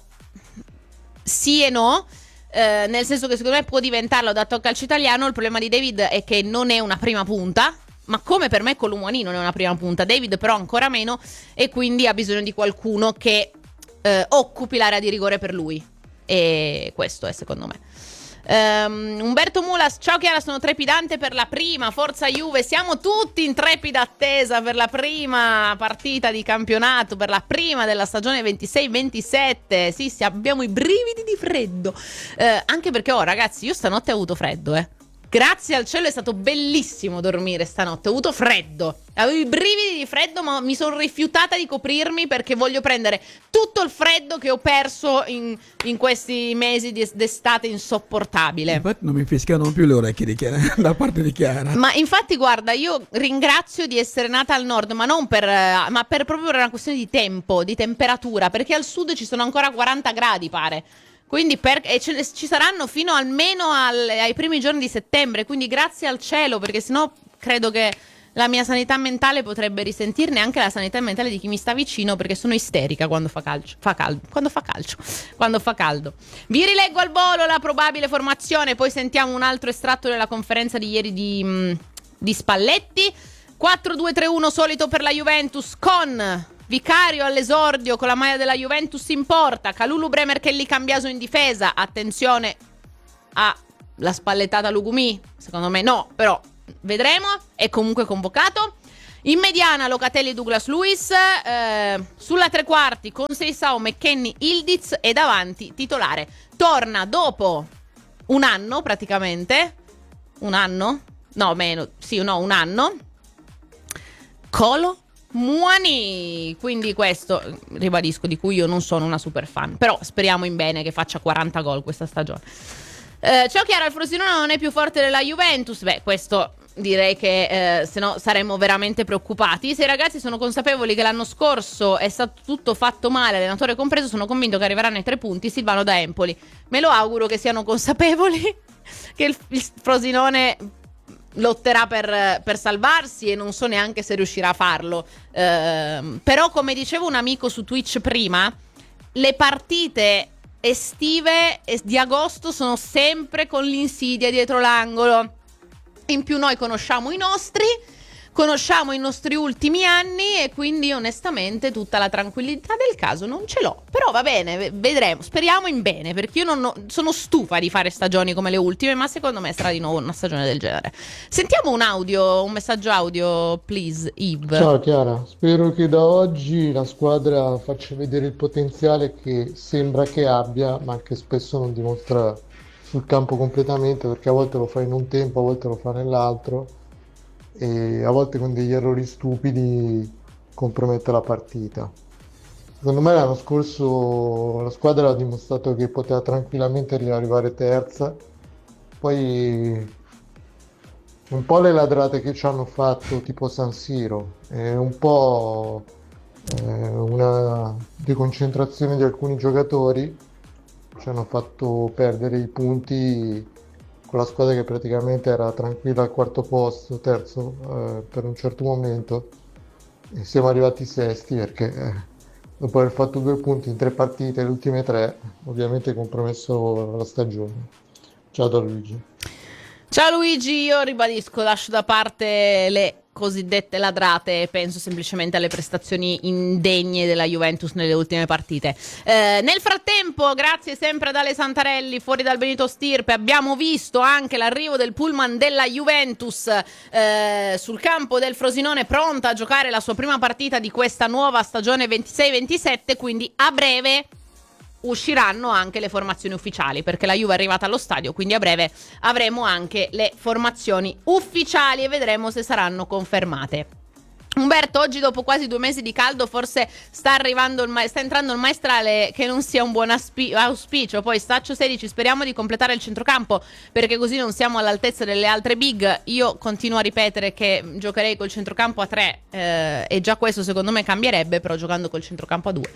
sì e no. Uh, nel senso che secondo me può diventarlo adatto al calcio italiano. Il problema di David è che non è una prima punta, ma come per me Colomwani non è una prima punta, David però ancora meno, e quindi ha bisogno di qualcuno che uh, occupi l'area di rigore per lui, e questo è secondo me. Um, Umberto Mulas, ciao Chiara, sono trepidante per la prima, forza Juve, siamo tutti in trepida attesa per la prima partita di campionato, per la prima della stagione ventisei ventisette. Sì, sì, abbiamo i brividi di freddo, uh, anche perché oh ragazzi, io stanotte ho avuto freddo, eh Grazie al cielo è stato bellissimo dormire stanotte. Ho avuto freddo, avevo i brividi di freddo, ma mi sono rifiutata di coprirmi perché voglio prendere tutto il freddo che ho perso in, in questi mesi di, d'estate insopportabile. Infatti non mi fischiano più le orecchie di Chiara, da parte di Chiara. Ma infatti guarda, io ringrazio di essere nata al nord, ma non per, ma per proprio per una questione di tempo, di temperatura, perché al sud ci sono ancora quaranta gradi pare. Quindi per, e ce, ci saranno fino almeno al, ai primi giorni di settembre, quindi grazie al cielo, perché sennò credo che la mia sanità mentale potrebbe risentirne, anche la sanità mentale di chi mi sta vicino, perché sono isterica quando fa calcio, fa caldo, quando fa calcio, quando fa caldo. Vi rileggo al volo la probabile formazione, poi sentiamo un altro estratto della conferenza di ieri di, mh, di Spalletti. quattro due tre uno solito per la Juventus con Vicario all'esordio con la maglia della Juventus in porta, Kalulu, Bremer, Kelly, Cambiaso in difesa. Attenzione alla spallettata Lugumì, secondo me no, però vedremo. È comunque convocato. In mediana Locatelli, Douglas Luiz, eh, sulla tre quarti con Seisao, McKennie, Ildiz e davanti titolare. Torna dopo un anno praticamente, un anno? No, meno, sì, no, un anno. Colo Muani, quindi questo, ribadisco, di cui io non sono una super fan, però speriamo in bene che faccia quaranta gol questa stagione. Eh, ciao Chiara, il Frosinone non è più forte della Juventus? Beh, questo direi che eh, se no saremmo veramente preoccupati. Se i ragazzi sono consapevoli che l'anno scorso è stato tutto fatto male, allenatore compreso, sono convinto che arriveranno ai tre punti. Silvano da Empoli, me lo auguro che siano consapevoli che il, il Frosinone lotterà per, per salvarsi, e non so neanche se riuscirà a farlo. Eh, però, come diceva un amico su Twitch prima, le partite estive di agosto sono sempre con l'insidia dietro l'angolo. In più noi conosciamo i nostri, conosciamo i nostri ultimi anni, e quindi onestamente tutta la tranquillità del caso non ce l'ho. Però va bene, vedremo, speriamo in bene, perché io non ho, sono stufa di fare stagioni come le ultime, ma secondo me sarà di nuovo una stagione del genere. Sentiamo un audio, un messaggio audio, please, Yves. Ciao Chiara, spero che da oggi la squadra faccia vedere il potenziale che sembra che abbia, ma che spesso non dimostra sul campo completamente, perché a volte lo fa in un tempo, a volte lo fa nell'altro, e a volte con degli errori stupidi compromette la partita. Secondo me l'anno scorso la squadra ha dimostrato che poteva tranquillamente arrivare terza, poi un po' le ladrate che ci hanno fatto tipo San Siro, e un po' eh, una deconcentrazione di alcuni giocatori ci hanno fatto perdere i punti con la squadra che praticamente era tranquilla al quarto posto, terzo eh, per un certo momento, e siamo arrivati sesti perché eh, dopo aver fatto due punti in tre partite, le ultime tre, ovviamente compromesso la stagione. Ciao da Luigi. Ciao Luigi, io ribadisco, lascio da parte le cosiddette ladrate e penso semplicemente alle prestazioni indegne della Juventus nelle ultime partite. Eh, nel frattempo, grazie sempre ad Ale Santarelli, fuori dal Benito Stirpe, abbiamo visto anche l'arrivo del pullman della Juventus eh, sul campo del Frosinone, pronta a giocare la sua prima partita di questa nuova stagione ventisei ventisette, quindi a breve usciranno anche le formazioni ufficiali, perché la Juve è arrivata allo stadio, quindi a breve avremo anche le formazioni ufficiali e vedremo se saranno confermate. Umberto, oggi dopo quasi due mesi di caldo forse sta arrivando il ma- sta entrando il maestrale, che non sia un buon aspi- auspicio. Poi Staccio sedici, speriamo di completare il centrocampo, perché così non siamo all'altezza delle altre big. Io continuo a ripetere che giocherei col centrocampo a tre eh, e già questo secondo me cambierebbe, però giocando col centrocampo a due.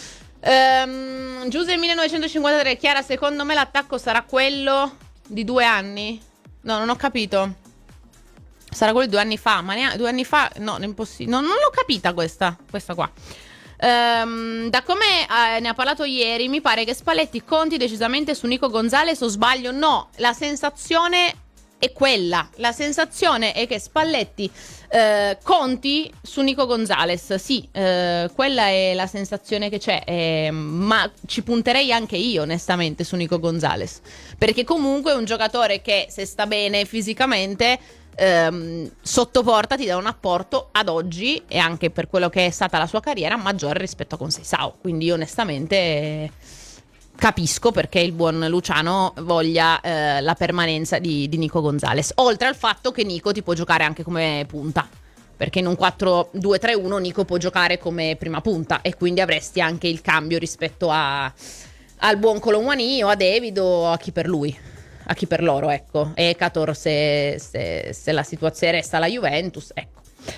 Um, Giuse millenovecentocinquantatré, Chiara, secondo me l'attacco sarà quello di due anni? No, non ho capito. Sarà quello di due anni fa, ma neanche due anni fa, no, è impossibile. No, non l'ho capita questa, questa qua. Um, da come eh, ne ha parlato ieri, mi pare che Spalletti conti decisamente su Nico Gonzalez, o sbaglio? No, la sensazione è quella. La sensazione è che Spalletti eh, conti su Nico Gonzalez. Sì, eh, quella è la sensazione che c'è, eh, ma ci punterei anche io onestamente su Nico Gonzalez, perché comunque è un giocatore che, se sta bene fisicamente, ehm, sotto porta ti dà un apporto ad oggi, e anche per quello che è stata la sua carriera, maggiore rispetto a Conceição. Quindi io onestamente eh, capisco perché il buon Luciano voglia eh, la permanenza di, di Nico Gonzalez, oltre al fatto che Nico ti può giocare anche come punta, perché in un quattro due tre uno Nico può giocare come prima punta e quindi avresti anche il cambio rispetto a, al buon Colomwani o a David o a chi per lui, a chi per loro, ecco, e Cator se, se, se la situazione resta la Juventus, ecco.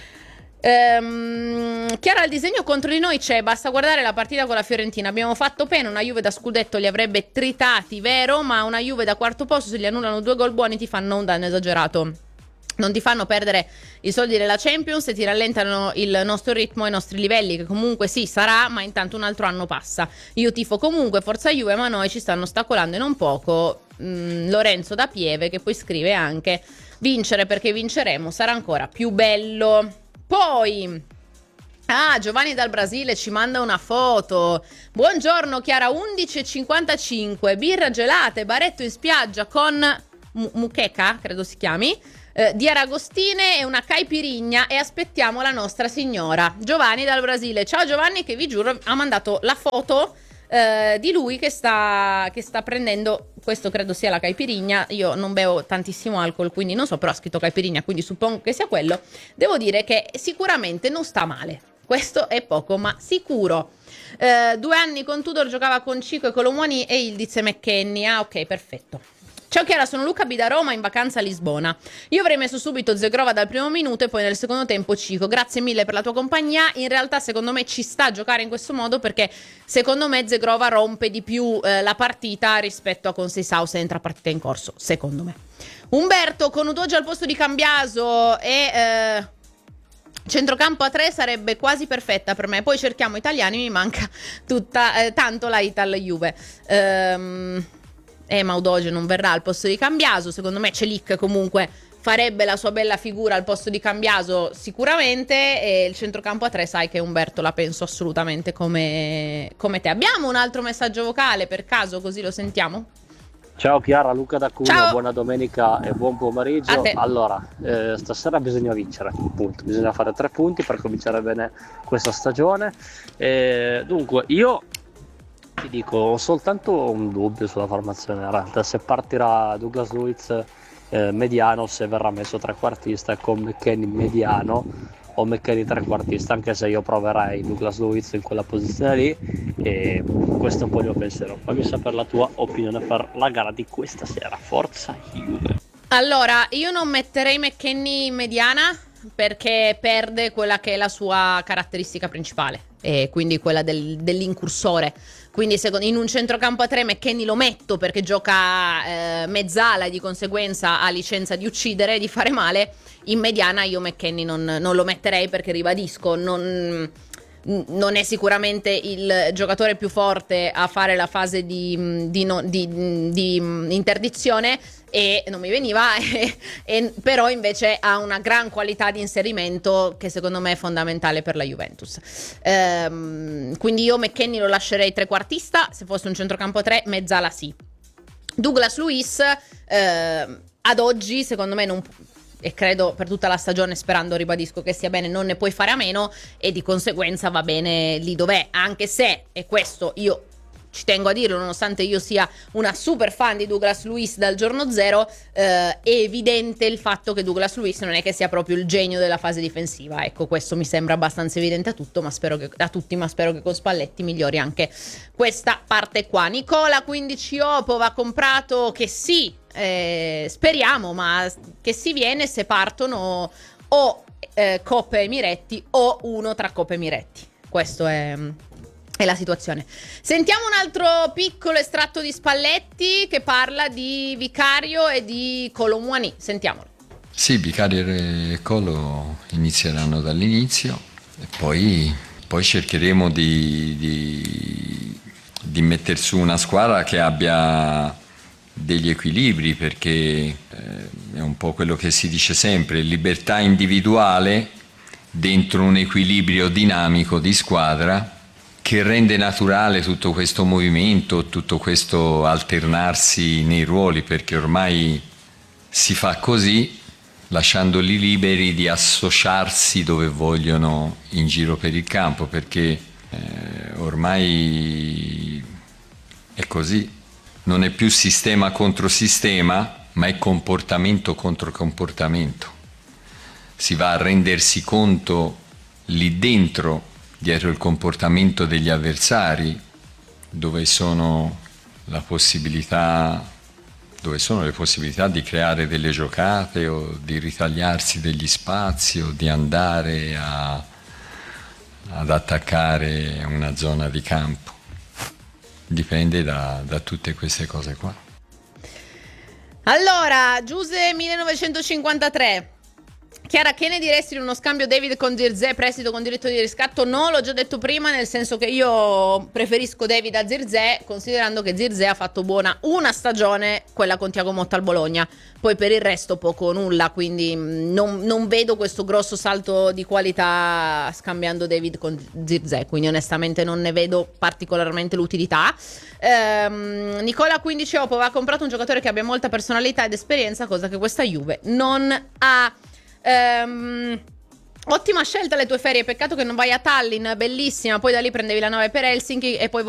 Ehm, Chiara, il disegno contro di noi c'è, basta guardare la partita con la Fiorentina, abbiamo fatto pena, una Juve da scudetto li avrebbe tritati, vero, ma una Juve da quarto posto, se gli annullano due gol buoni ti fanno un danno esagerato. Non ti fanno perdere i soldi della Champions e ti rallentano il nostro ritmo e i nostri livelli, che comunque sì, sarà, ma intanto un altro anno passa. Io tifo comunque Forza Juve, ma noi ci stanno ostacolando e non poco. Mm, Lorenzo da Pieve, che poi scrive anche: vincere perché vinceremo sarà ancora più bello. Poi... ah, Giovanni dal Brasile ci manda una foto. Buongiorno Chiara, undici e cinquantacinque, birra gelate, baretto in spiaggia con M- Mucheca, credo si chiami, eh, di aragostine e una caipirigna e aspettiamo la Nostra Signora. Giovanni dal Brasile. Ciao Giovanni, che vi giuro ha mandato la foto eh, di lui che sta, che sta prendendo, questo credo sia la caipirigna, io non bevo tantissimo alcol quindi non so, però ha scritto caipirigna quindi suppongo che sia quello. Devo dire che sicuramente non sta male, questo è poco ma sicuro. Eh, due anni con Tudor giocava con Cico e Colomwani e Ildiz e McKennie. Ah, ok, perfetto. Ciao Chiara, sono Luca B da Roma, in vacanza a Lisbona. Io avrei messo subito Zegrova dal primo minuto e poi nel secondo tempo Cico. Grazie mille per la tua compagnia. In realtà secondo me ci sta a giocare in questo modo perché secondo me Zegrova rompe di più eh, la partita rispetto a Conceição se entra partita in corso, secondo me. Umberto, con Udogia al posto di Cambiaso e... Eh... centrocampo a tre sarebbe quasi perfetta per me. Poi cerchiamo italiani, mi manca tutta eh, tanto la Ital Juve. Ehm, eh, ma Udogia non verrà al posto di Cambiaso. Secondo me Celic comunque farebbe la sua bella figura al posto di Cambiaso sicuramente. E il centrocampo a tre, sai che Umberto la penso assolutamente come, come te. Abbiamo un altro messaggio vocale per caso, così lo sentiamo? Ciao Chiara, Luca da Cuneo, Ciao. Buona domenica e buon pomeriggio. A te. Allora, eh, stasera bisogna vincere, punto. Bisogna fare tre punti per cominciare bene questa stagione. Eh, dunque, io ti dico, ho soltanto un dubbio sulla formazione, in realtà, se partirà Douglas Luiz eh, mediano, se verrà messo trequartista con McKennie mediano o McKennie trequartista, anche se io proverei Douglas Luiz in quella posizione lì, e questo è un po' il mio pensiero. Fammi sapere la tua opinione per la gara di questa sera. Forza Juve. Allora, io non metterei McKennie in mediana perché perde quella che è la sua caratteristica principale, e quindi quella del, dell'incursore. Quindi secondo, in un centrocampo a tre McKennie lo metto perché gioca eh, mezzala e di conseguenza ha licenza di uccidere, di fare male. In mediana io McKennie non, non lo metterei perché, ribadisco, non, non è sicuramente il giocatore più forte a fare la fase di, di, no, di, di interdizione, e non mi veniva e, e, però invece ha una gran qualità di inserimento che secondo me è fondamentale per la Juventus. Ehm, quindi io McKennie lo lascerei trequartista, se fosse un centrocampo tre mezzala sì. Douglas Luiz eh, ad oggi secondo me non, e credo per tutta la stagione, sperando, ribadisco, che sia bene, non ne puoi fare a meno e di conseguenza va bene lì dov'è, anche se, e questo io ci tengo a dirlo, nonostante io sia una super fan di Douglas Luiz dal giorno zero, eh, è evidente il fatto che Douglas Luiz non è che sia proprio il genio della fase difensiva. Ecco, questo mi sembra abbastanza evidente a, tutto, ma spero che, a tutti, ma spero che con Spalletti migliori anche questa parte qua. Nicola quindici Opo va comprato, che sì, eh, speriamo, ma che si viene se partono o eh, Coppe Emiretti o uno tra Coppe Emiretti. Questo è... è la situazione. Sentiamo un altro piccolo estratto di Spalletti che parla di Vicario e di Colomwani. Sentiamolo. Sì, Vicario e Colo inizieranno dall'inizio e poi, poi cercheremo di, di, di mettere su una squadra che abbia degli equilibri, perché eh, è un po' quello che si dice sempre: libertà individuale dentro un equilibrio dinamico di squadra che rende naturale tutto questo movimento, tutto questo alternarsi nei ruoli, perché ormai si fa così, lasciandoli liberi di associarsi dove vogliono in giro per il campo, perché eh, ormai è così, non è più sistema contro sistema, ma è comportamento contro comportamento. Si va a rendersi conto lì dentro, dietro il comportamento degli avversari, dove sono la possibilità, dove sono le possibilità di creare delle giocate o di ritagliarsi degli spazi o di andare a, ad attaccare una zona di campo. Dipende da, da tutte queste cose qua. Allora, Giuse millenovecentocinquantatré. Chiara, che ne diresti di uno scambio David con Zirkzee, prestito con diritto di riscatto? No, l'ho già detto prima, nel senso che io preferisco David a Zirkzee, considerando che Zirkzee ha fatto buona una stagione, quella con Thiago Motta al Bologna, poi per il resto poco o nulla, quindi non, non vedo questo grosso salto di qualità scambiando David con Zirkzee, quindi onestamente non ne vedo particolarmente l'utilità. ehm, Nicola quindici Opova ha comprato un giocatore che abbia molta personalità ed esperienza, cosa che questa Juve non ha. Um, ottima scelta le tue ferie, peccato che non vai a Tallinn, bellissima, poi da lì prendevi la nave per Helsinki e poi